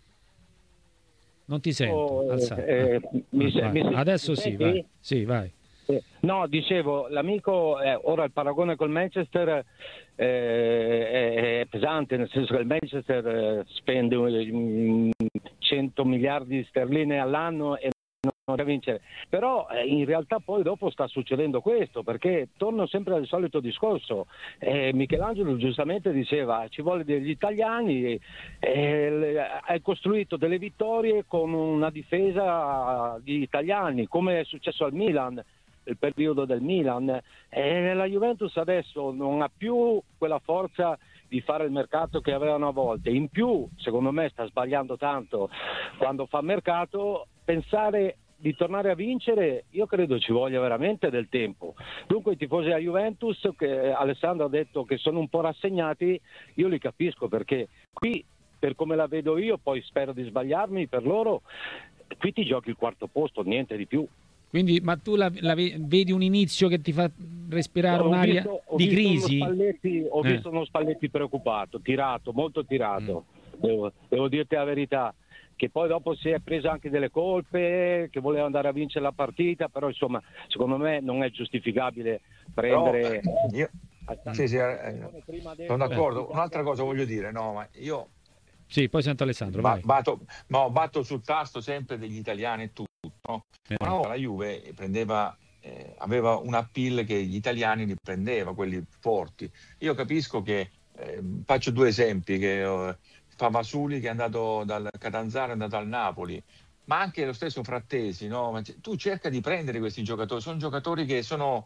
Non ti sento. Oh, Alza. eh, ah. mi, ah, mi, Adesso mi sì, vai. Sì, vai. No, dicevo, l'amico, eh, ora il paragone col Manchester eh, è, è pesante, nel senso che il Manchester eh, spende um, cento miliardi di sterline all'anno e non riesce a vincere, però eh, in realtà poi dopo sta succedendo questo, perché torno sempre al solito discorso. eh, Michelangelo giustamente diceva ci vuole degli italiani, eh, hai costruito delle vittorie con una difesa di italiani, come è successo al Milan, il periodo del Milan, e la Juventus adesso non ha più quella forza di fare il mercato che aveva una volta. In più, secondo me, sta sbagliando tanto quando fa mercato. Pensare di tornare a vincere, io credo ci voglia veramente del tempo. Dunque i tifosi della Juventus, che Alessandro ha detto che sono un po' rassegnati, io li capisco, perché qui, per come la vedo io, poi spero di sbagliarmi, per loro, qui ti giochi il quarto posto, niente di più. Quindi, ma tu la, la vedi un inizio che ti fa respirare ho un'aria visto, ho di visto crisi? Uno Spalletti, ho eh. visto uno Spalletti preoccupato, tirato, molto tirato. Mm. Devo, devo dirti la verità, che poi dopo si è preso anche delle colpe, che voleva andare a vincere la partita, però insomma, secondo me non è giustificabile prendere... Però, io, sì, sì, eh, sono d'accordo. Un'altra cosa voglio dire, no, ma io... Sì, poi sento Alessandro, ba- vai. Batto, no, batto sul tasto sempre degli italiani e tutto. No? Eh. Ma no, la Juve prendeva, eh, aveva un appeal che gli italiani li prendeva, quelli forti. Io capisco che, eh, faccio due esempi, che eh, Favasuli che è andato dal Catanzaro, è andato al Napoli, ma anche lo stesso Frattesi, no? Ma tu cerca di prendere questi giocatori, sono giocatori che sono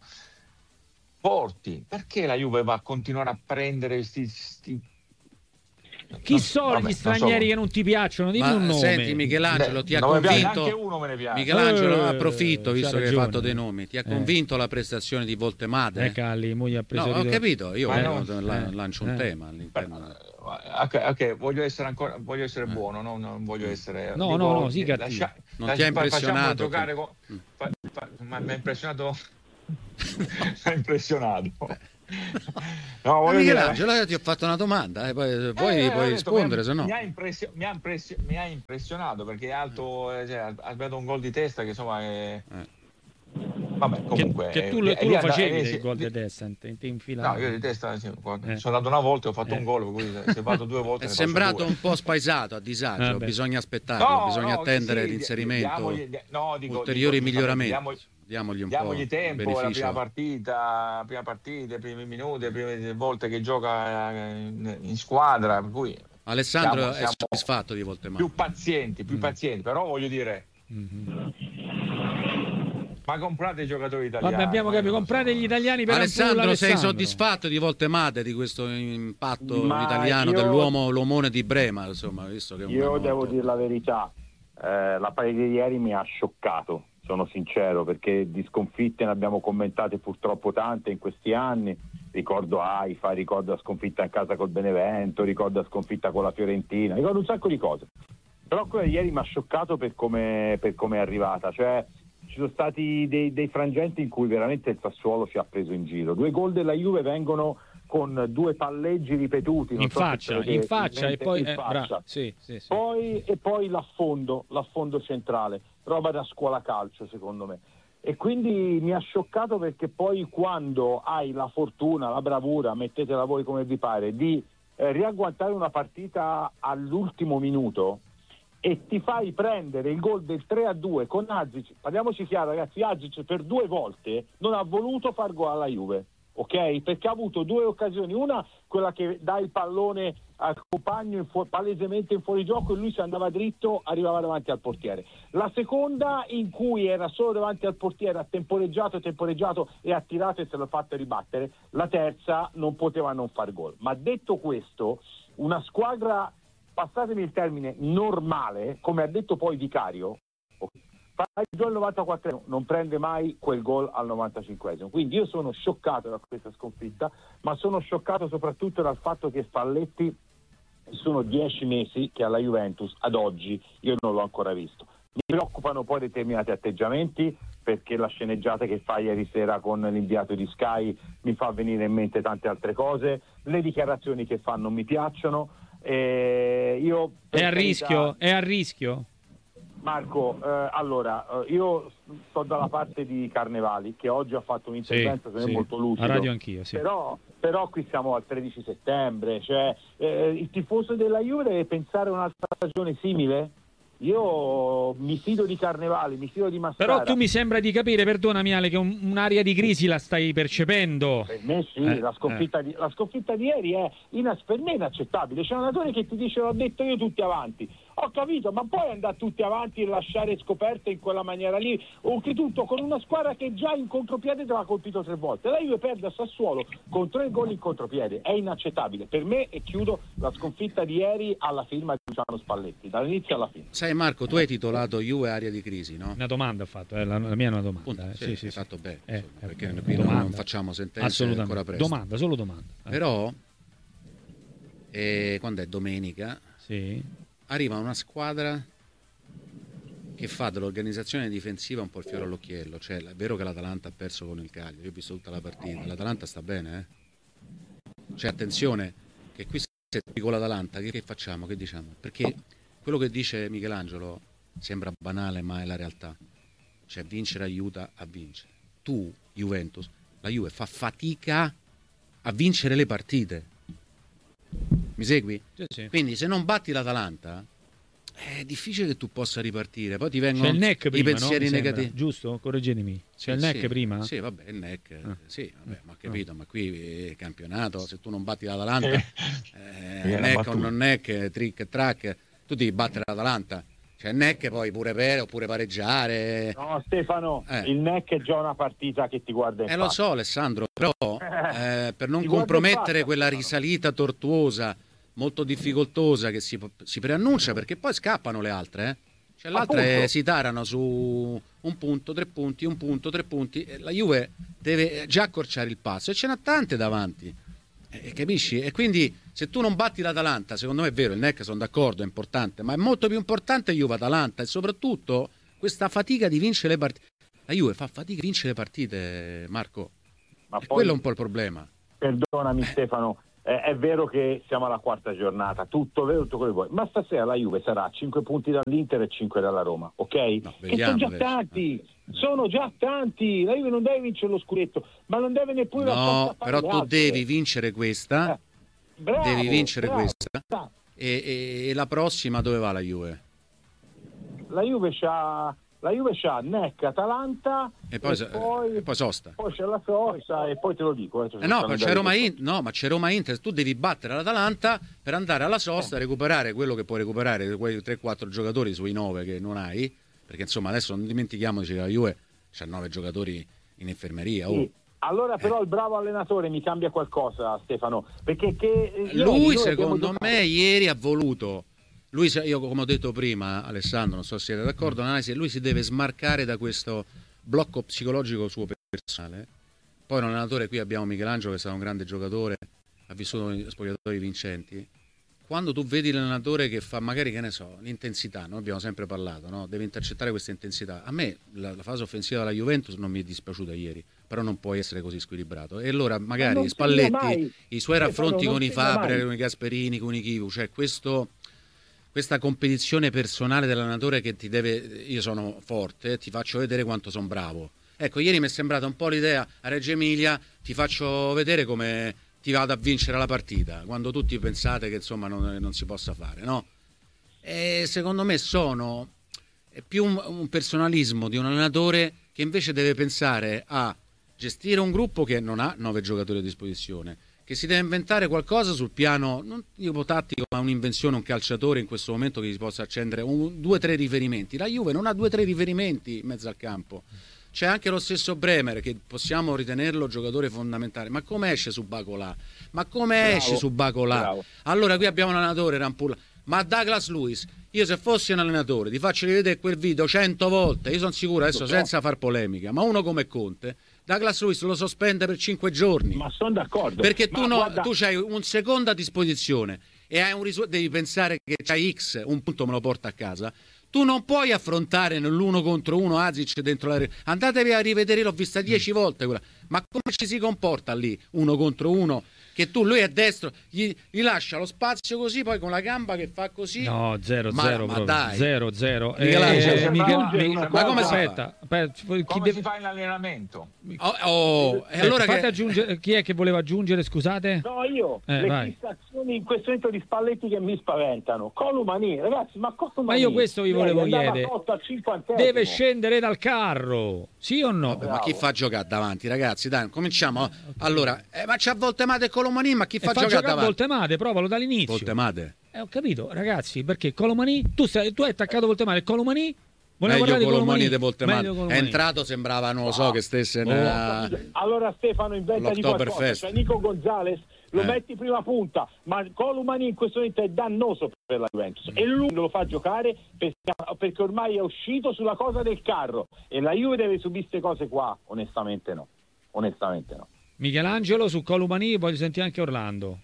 forti. Perché la Juve va a continuare a prendere questi... Chi non, sono vabbè, gli stranieri non so. Che non ti piacciono? Dimmi Ma, un nome. Senti, Michelangelo, ti ha non convinto? Anche uno me ne piace. Michelangelo, eh, approfitto visto che hai fatto dei nomi. Ti ha eh. convinto la prestazione di Voltemade? Eh, Calli, mo gli ha preso no, ho capito. Io eh, no, no, la, eh, lancio un eh. tema all'interno. Ok, okay. voglio essere ancora voglio essere eh. buono, no? Non voglio essere. No, dico, no, no, sì, lascia, non lascia, ti ha impressionato? Giocare con, fa, fa, ma mi ha impressionato. Mi ha impressionato. No, voglio Michelangelo, dire... ti ho fatto una domanda, eh, poi, poi eh, puoi rispondere, mi, se no. Mi ha, impressio, mi, ha impressio, mi ha impressionato perché è alto, eh, cioè, ha sbagliato un gol di testa che insomma è... eh. Vabbè, comunque che, che tu, eh, tu lo facevi eh, il gol di testa, ti, ti no, io di testa sì, eh. sono andato una volta e ho fatto eh. un gol, quindi se vado due volte è sembrato un po' spaesato, a disagio, eh bisogna aspettarlo, no, bisogna no, attendere sì, l'inserimento, diamogli, no, dico, ulteriori dico, miglioramenti. Diamogli, diamogli un diamogli po' tempo, beneficio. La prima partita, la prima partita, i primi minuti, le prime volte che gioca in, in squadra, per cui Alessandro siamo, siamo è soddisfatto di Voltemade. Più pazienti, più mm. pazienti, però voglio dire mm-hmm. ma comprate i giocatori italiani. Vabbè, abbiamo capito, comprate gli italiani per Alessandro, Alessandro, sei soddisfatto di Voltemade, di questo impatto ma italiano io... dell'uomo, l'omone di Brema, insomma, visto che è un io devo molto... dire la verità, eh, la partita di ieri mi ha scioccato, sono sincero, perché di sconfitte ne abbiamo commentate purtroppo tante in questi anni. Ricordo Haifa, ricordo la sconfitta in casa col Benevento, ricordo la sconfitta con la Fiorentina, ricordo un sacco di cose. Però quella di ieri mi ha scioccato per come per come è arrivata, cioè ci sono stati dei, dei frangenti in cui veramente il Sassuolo ci ha preso in giro. Due gol della Juve vengono con due palleggi ripetuti non in so faccia, in faccia e poi, in eh, faccia. Bra- sì, sì, sì. Poi e poi l'affondo, l'affondo centrale, roba da scuola calcio secondo me. E quindi mi ha scioccato perché poi quando hai la fortuna, la bravura, mettetela voi come vi pare, di eh, riagguantare una partita all'ultimo minuto e ti fai prendere il gol del tre a due con Azic, parliamoci chiaro ragazzi, Azic per due volte non ha voluto far gol alla Juve, ok? Perché ha avuto due occasioni, una quella che dà il pallone al compagno in fu- palesemente in fuorigioco e lui se andava dritto arrivava davanti al portiere, la seconda in cui era solo davanti al portiere, ha temporeggiato, temporeggiato e ha tirato e se l'ha fatto ribattere, la terza non poteva non far gol. Ma detto questo, una squadra, passatemi il termine, normale, come ha detto poi Vicario, fa il gol al novantaquattresimo, non prende mai quel gol al novantacinquesimo. Quindi io sono scioccato da questa sconfitta, ma sono scioccato soprattutto dal fatto che Spalletti, sono dieci mesi che alla Juventus ad oggi io non l'ho ancora visto. Mi preoccupano poi determinati atteggiamenti, perché la sceneggiata che fa ieri sera con l'inviato di Sky mi fa venire in mente tante altre cose, le dichiarazioni che fa non mi piacciono. Eh, io è a rischio, è a rischio. Marco, eh, allora, eh, io sto dalla parte di Carnevali, che oggi ha fatto un intervento sì, sì. molto lucido. A radio anch'io, sì. Però, però qui siamo al tredici settembre, cioè eh, il tifoso della Juve deve pensare a un'altra stagione simile? Io mi fido di Carnevali, mi fido di Massara. Però tu mi sembra di capire, perdonami Ale, che un, un'area di crisi la stai percependo. Per me sì, eh, la, sconfitta eh. di, la sconfitta di ieri è inas- per me inaccettabile. C'è un allenatore che ti dice l'ho detto io tutti avanti. Ho capito, ma poi andare tutti avanti e lasciare scoperte in quella maniera lì, oltretutto con una squadra che già in contropiede te l'ha colpito tre volte. La Juve perde a Sassuolo con tre gol in contropiede, è inaccettabile. Per me, e chiudo, la sconfitta di ieri alla firma di Luciano Spalletti, dall'inizio alla fine. Sai Marco, tu hai titolato Juve area di crisi, no? Una domanda ho fatto, eh, la, la mia è una domanda. Punto, eh. sì, sì, sì, hai sì. fatto bene, eh, insomma, eh, perché eh, qui domanda. non facciamo sentenze Assolutamente. ancora presto. Domanda, solo domanda. Eh. Però, eh, quando è domenica, sì. arriva una squadra che fa dell'organizzazione difensiva un po' il fiore all'occhiello. Cioè, è vero che l'Atalanta ha perso con il Cagliari, io ho visto tutta la partita, l'Atalanta sta bene, eh? Cioè, attenzione, che qui se con l'Atalanta, che, che facciamo, che diciamo? Perché quello che dice Michelangelo sembra banale, ma è la realtà. Cioè, vincere aiuta a vincere. Tu, Juventus, la Juve fa fatica a vincere le partite. Mi segui? Sì, sì. Quindi se non batti l'Atalanta è difficile che tu possa ripartire. Poi ti vengono C'è il N E C prima, i pensieri no? negativi. Giusto? Correggetemi. C'è sì, il N E C sì, prima? Sì, vabbè, il N E C. Ah. Sì, vabbè, ma ho capito, no. Ma qui è campionato, se tu non batti l'Atalanta, eh, eh, N E C o non N E C, trick e track, tu devi battere l'Atalanta. Cioè N E C poi pure per oppure pareggiare. No, Stefano, eh. il N E C è già una partita che ti guarda in Eh, lo so, Alessandro, però eh, per non ti compromettere faccia, quella Stefano. risalita tortuosa, molto difficoltosa che si, si preannuncia, perché poi scappano le altre, eh? Cioè le altre Appunto. si tarano su un punto, tre punti, un punto, tre punti, e la Juve deve già accorciare il passo e ce n'ha tante davanti, eh, capisci? E quindi se tu non batti l'Atalanta, secondo me è vero, il N E C sono d'accordo, è importante, ma è molto più importante Juve-Atalanta e soprattutto questa fatica di vincere le partite. La Juve fa fatica a vincere le partite, Marco, Ma e poi, quello è un po' il problema. Perdonami Stefano, eh, è vero che siamo alla quarta giornata, tutto vero, tutto quello che vuoi, ma stasera la Juve sarà a cinque punti dall'Inter e cinque dalla Roma, ok? No, che vediamo sono già adesso. tanti, sono già tanti, la Juve non deve vincere lo scudetto, ma non deve neppure No, fare però le tu altre. devi vincere questa, Eh, bravo, devi vincere bravo. questa e, e- e la prossima dove va la Juve? La Juve c'ha la Juve c'ha N E C, Atalanta E poi, e poi, e poi sosta. poi c'è la Sosta e poi te lo dico. Eh, Eh no, ma c'è Roma Inter, no, ma c'è Roma Inter, tu devi battere l'Atalanta per andare alla sosta, recuperare quello che puoi recuperare, quei tre quattro giocatori sui nove che non hai, perché insomma adesso non dimentichiamoci che la Juve c'ha nove giocatori in infermeria. Oh. Sì. Allora però il bravo allenatore mi cambia qualcosa, Stefano, perché che ieri Lui noi secondo abbiamo giocato- me ieri ha voluto, lui, se- io come ho detto prima, Alessandro, non so se siete d'accordo, l'analisi, lui si deve smarcare da questo blocco psicologico suo personale. Poi un allenatore, qui abbiamo Michelangelo che è stato un grande giocatore, ha vissuto in spogliatori vincenti. Quando tu vedi l'allenatore che fa magari, che ne so, l'intensità, noi abbiamo sempre parlato, no? Deve intercettare questa intensità. A me la, la fase offensiva della Juventus non mi è dispiaciuta ieri, però non può essere così squilibrato. E allora magari non Spalletti, mai. i suoi Stefano, raffronti non con i segna Fabre, mai. con i Gasperini, con i Chivu, cioè questo, questa competizione personale dell'allenatore che ti deve, io sono forte, ti faccio vedere quanto sono bravo. Ecco, ieri mi è sembrata un po' l'idea a Reggio Emilia, ti faccio vedere come ti vado a vincere la partita, quando tutti pensate che insomma non, non si possa fare, no? E secondo me sono è più un, un personalismo di un allenatore che invece deve pensare a gestire un gruppo che non ha nove giocatori a disposizione, che si deve inventare qualcosa sul piano non dico tattico, ma un'invenzione, un calciatore in questo momento che si possa accendere un, due o tre riferimenti. La Juve non ha due o tre riferimenti in mezzo al campo. C'è anche lo stesso Bremer che possiamo ritenerlo giocatore fondamentale, ma come esce su Bacolà? Ma come Bravo, esce su Bacolà? bravo. Allora qui abbiamo un allenatore Rampulla. Ma Douglas Luiz, io se fossi un allenatore ti faccio rivedere quel video cento volte, io sono sicuro adesso senza far polemica, ma uno come Conte Douglas Luiz lo sospende per cinque giorni. Ma sono d'accordo. Perché tu, no, guarda... tu c'hai un secondo a disposizione e hai un risu- devi pensare che c'hai X, un punto me lo porta a casa. Tu non puoi affrontare nell'uno contro uno Asic dentro la... Andatevi a rivedere, l'ho vista dieci volte quella. Ma come ci si comporta lì, uno contro uno? Che tu, lui è destro, gli, gli lascia lo spazio così, poi con la gamba che fa così. No, zero zero, ma, ma dai. zero zero. Eh, eh, Mica, mica, ma come aspetta, aspetta, come chi deve... si fa in allenamento? Oh, oh, e allora fate che... aggiungere, chi è che voleva aggiungere, scusate? No, io, eh, le vai. fissazioni in questo momento di Spalletti che mi spaventano. Colomani, ragazzi, ma Colomani, ma io questo vi volevo chiedere. Deve scendere dal carro, sì o no? Vabbè, ma chi fa giocare davanti, ragazzi? Dai, cominciamo. Allora, eh, ma c'ha Voltemade e Colomani, ma chi fa giocare davanti? Voltemade, provalo dall'inizio. Voltemade. Eh, ho capito, ragazzi, perché Colomani, tu, stai, tu hai attaccato Voltemade, Colomani? Meglio Colomani di Voltemade. È entrato, sembrava, non lo so, che stesse oh. nella... Allora Stefano inventa di qualcosa, cioè Nico Gonzalez lo eh. metti prima punta, ma Colomani in questo momento è dannoso per la Juventus e lui lo fa giocare perché, perché ormai è uscito sulla cosa del carro e la Juve deve subire queste cose qua, onestamente no, onestamente no. Michelangelo su Colomani, voglio sentire anche Orlando.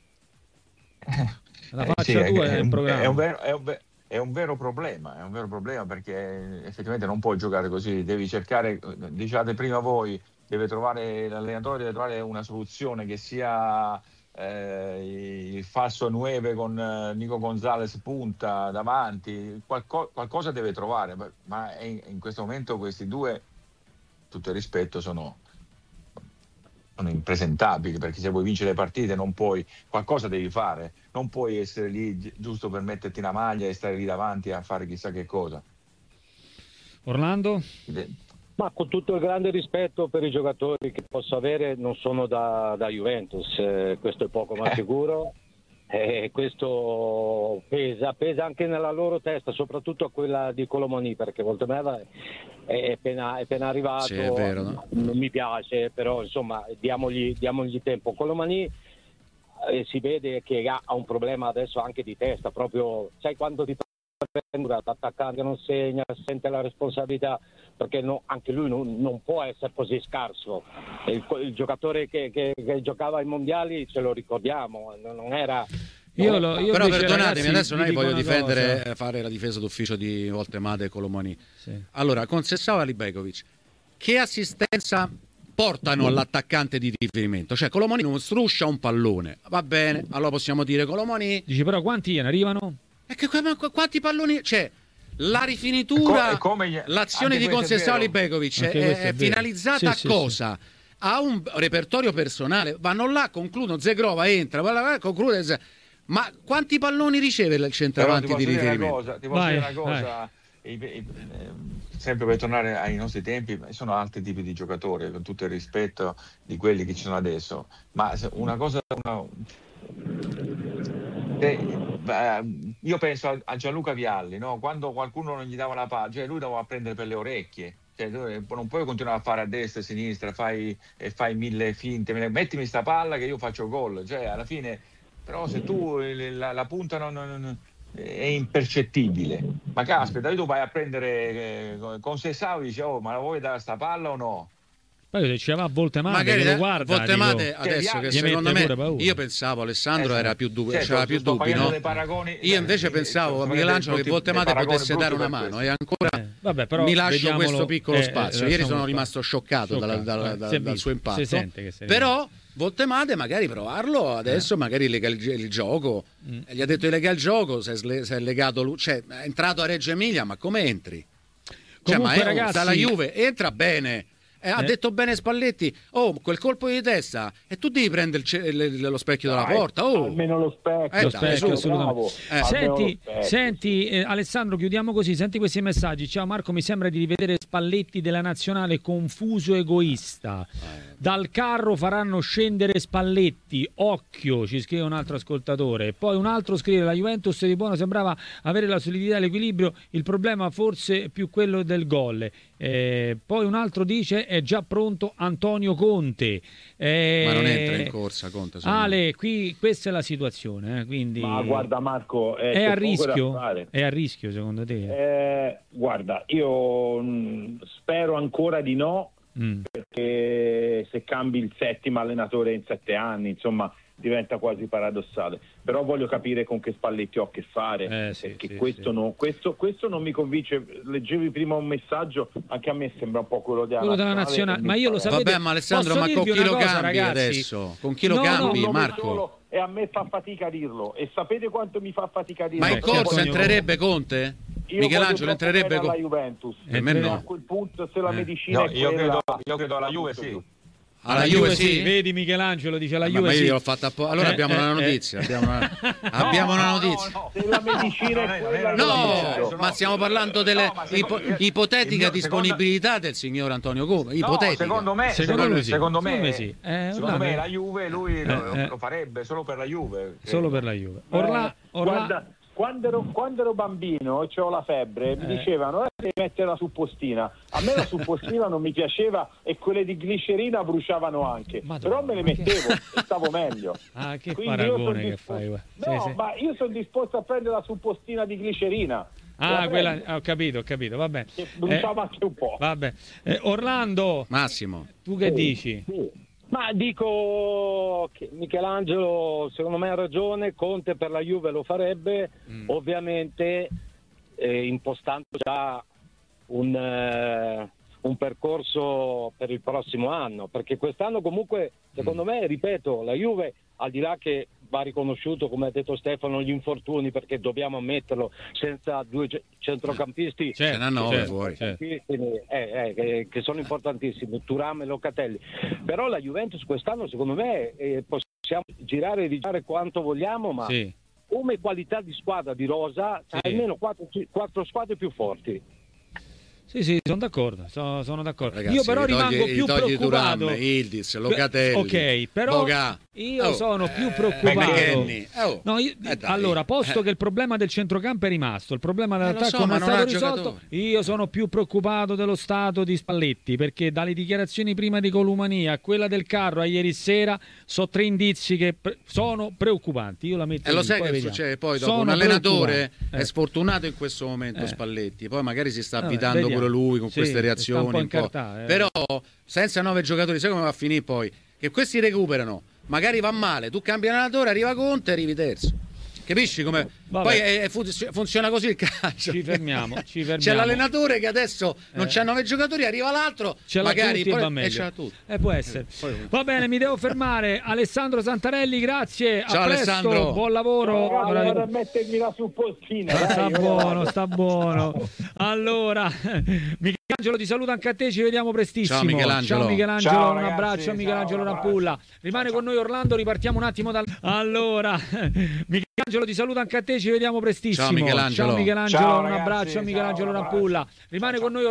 La eh, faccia sì, tua è, è, è un programma. È un vero, è un vero... È un vero problema, è un vero problema perché effettivamente non puoi giocare così, devi cercare, diciate prima voi, deve trovare l'allenatore, deve trovare una soluzione che sia eh, il falso nove con eh, Nico Gonzalez punta davanti, qualco, qualcosa deve trovare, ma in, in questo momento questi due, tutto il rispetto, sono... sono impresentabili, perché se vuoi vincere le partite non puoi, qualcosa devi fare, non puoi essere lì giusto per metterti una maglia e stare lì davanti a fare chissà che cosa. Orlando? Ma con tutto il grande rispetto per i giocatori che posso avere, non sono da, da Juventus, eh, questo è poco ma sicuro, e questo pesa, pesa anche nella loro testa, soprattutto a quella di Colomani, perché Voltemade è appena, è appena arrivato, sì, è vero, no? Non mi piace, però insomma diamogli, diamogli tempo. Colomani eh, si vede che ha, ha un problema adesso anche di testa, proprio sai quando ti prende l'attaccante non segna, sente la responsabilità, perché no, anche lui non, non può essere così scarso. Il, il giocatore che, che, che giocava ai mondiali ce lo ricordiamo, non era... Io lo, io però invece, perdonatemi, ragazzi, adesso non voglio difendere, cosa. fare la difesa d'ufficio di Voltemade e Colomani. Sì. Allora, con Sessao e Libekovic, che assistenza portano all'attaccante di riferimento? Cioè Colomani non struscia un pallone, va bene, allora possiamo dire Colomani... Dici però quanti ne arrivano? E che, quanti palloni... Cioè, la rifinitura, come, come, l'azione di Conceição Libekovic è, è, è finalizzata sì, a cosa? Sì, sì. A un repertorio personale, vanno là, concludono, Zegrova entra, conclude, ma quanti palloni riceve il centravanti di riferimento? Cosa, ti posso vai, dire una cosa, i, i, eh, sempre per tornare ai nostri tempi, sono altri tipi di giocatori, con tutto il rispetto di quelli che ci sono adesso, ma una cosa... Una, eh, io penso a Gianluca Vialli, no? Quando qualcuno non gli dava la palla, cioè lui doveva prendere per le orecchie, cioè, non puoi continuare a fare a destra e a sinistra, fai, e fai mille finte, mettimi sta palla che io faccio gol, cioè alla fine, però se tu la, la punta non, non, è impercettibile, ma caspita, tu vai a prendere eh, con Sessao e dici oh ma la vuoi dare sta palla o no? Poi se ci va a Voltemade, che lo guarda, Voltemade dico, adesso che secondo me io pensavo Alessandro eh, era più dubbi, certo, c'era più dubbi, no? Paragoni, io invece eh, pensavo Michelangelo che Voltemade potesse dare una mano e ancora eh, vabbè, però mi lascio questo piccolo eh, spazio. Ieri sono rimasto scioccato, scioccato dal, dal, dal, dal suo impatto. Però Voltemade magari provarlo adesso, eh. magari lega il, il gioco. Mm. Gli ha detto di legare il gioco, si è, si è legato lui, cioè è entrato a Reggio Emilia, ma come entri? Cioè, Comunque, ma è, ragazzi, dalla Juve entra bene. Eh, ha eh. detto bene Spalletti, oh quel colpo di testa e tu devi prendere il, il, lo specchio dai, della porta, oh. almeno lo specchio, eh, lo specchio assolutamente. Eh. Senti, specchio. senti eh, Alessandro, chiudiamo così, senti questi messaggi. Ciao Marco, mi sembra di rivedere Spalletti della nazionale confuso egoista. Dal carro faranno scendere Spalletti, occhio, ci scrive un altro ascoltatore. Poi un altro scrive: la Juventus di buono sembrava avere la solidità e l'equilibrio, il problema forse più quello del gol. Eh, poi un altro dice è già pronto Antonio Conte. Eh, ma non entra in corsa Conte. Ale, qui questa è la situazione, eh, quindi ma guarda Marco, è, è a rischio? È a rischio secondo te? Eh, guarda, io mh, spero ancora di no, mm. perché se cambi il settimo allenatore in sette anni, insomma, diventa quasi paradossale. Però voglio capire con che Spalletti ho a che fare, eh, sì, perché sì, questo, sì. Non, questo, questo non mi convince. Leggevi prima un messaggio, anche a me sembra un po' quello della quello nazionale, della nazionale, ma io lo sapete. Vabbè, ma Alessandro, ma con chi lo cosa, cambi ragazzi? Adesso? Con chi lo no, cambi, no, Marco? Solo, e a me fa fatica a dirlo. E sapete quanto mi fa fatica a dirlo? Ma in corsa entrerebbe Conte? Io Michelangelo entrerebbe con la Juventus. Per me no. A quel punto, se la eh. medicina no, è io, quella... credo, io credo alla Juve sì. Alla Juve, Juve sì? Vedi Michelangelo dice la eh, Juve ma io sì. l'ho fatta po- allora eh, abbiamo eh, una notizia eh. abbiamo una, abbiamo no, una notizia no, no. Se la medicina è quella no, no ma stiamo parlando delle no, ipo- ipotetica mio, disponibilità secondo... del signor Antonio Conte. Ipotetica. No, secondo me secondo, secondo, sì. secondo me, secondo me, sì. eh, secondo me la Juve lui eh, lo, eh. lo farebbe solo per la Juve. Solo per la Juve. Orla, Orla... Guarda, Quando ero, quando ero bambino e c'ho la febbre, mi eh. dicevano eh, devi mettere la suppostina. A me la suppostina non mi piaceva e quelle di glicerina bruciavano anche. Madonna, però me le mettevo che... e stavo meglio. Ah, che quindi paragone che fai? No, sì, sì. ma io sono disposto a prendere la suppostina di glicerina. Ah, quella, ho capito, ho capito, vabbè. Che bruciava eh, anche un po'. Vabbè. Eh, Orlando, Massimo, tu che sì, dici? Sì. Ma dico che Michelangelo secondo me ha ragione, Conte per la Juve lo farebbe, mm. ovviamente eh, impostando già un, eh, un percorso per il prossimo anno, perché quest'anno comunque secondo mm. me, ripeto, la Juve al di là che va riconosciuto, come ha detto Stefano, gli infortuni, perché dobbiamo ammetterlo, senza due centrocampisti ce ne hanno certo, fuori certo. Eh, eh, che, che sono importantissimi, Thuram e Locatelli, però la Juventus quest'anno secondo me eh, possiamo girare e rigirare quanto vogliamo, ma sì. come qualità di squadra di rosa sì. almeno quattro, quattro squadre più forti. Sì, sì, sono d'accordo, sono, sono d'accordo. Ragazzi, io però togli, rimango più preoccupato. Thuram, Ildiz, Locatelli, ok, però Boga. io oh, sono più eh, preoccupato. Oh, no, io, eh, allora, posto eh. che il problema del centrocampo è rimasto, il problema dell'attacco so, non è non stato risolto, giocatori. io sono più preoccupato dello stato di Spalletti, perché dalle dichiarazioni prima di Columania a quella del carro a ieri sera sono tre indizi che pre- sono preoccupanti. Io la metto E lo lì, sai poi che vediamo. succede poi dopo? Sono Un allenatore eh. è sfortunato in questo momento eh. Spalletti, poi magari si sta Vabbè, avvitando vediamo. pure lui con sì, queste reazioni un po' un po'. incartà, eh. Però senza nove giocatori sai come va a finire poi? Che questi recuperano, magari va male, tu cambi allenatore, arriva Conte e arrivi terzo. Capisci come? Vabbè. Poi è, è, funziona così il calcio. Ci fermiamo, ci fermiamo. C'è l'allenatore che adesso non eh. c'ha nove giocatori, arriva l'altro, ce magari tutti poi e va meglio. e ce l'ha tutti. Eh, può essere. Poi... Va bene, mi devo fermare. Alessandro Santarelli, grazie. Ciao, a presto, Alessandro. buon lavoro. Ciao, vado a mettermi la suppostina. Sta, sta dai, buono, sta buono. Allora, Michelangelo ti saluta anche a te, ci vediamo prestissimo. Ciao Michelangelo. Ciao Michelangelo, ciao, un ragazzi, abbraccio a Michelangelo ciao, Rampulla. Rimane ciao, con noi Orlando, ripartiamo un attimo dal... Allora, Michelangelo ti saluta anche a te, ci vediamo prestissimo. Ciao Michelangelo. Ciao Michelangelo, ciao, un ragazzi, abbraccio a Michelangelo ciao, Rampulla. Rimane ciao, con noi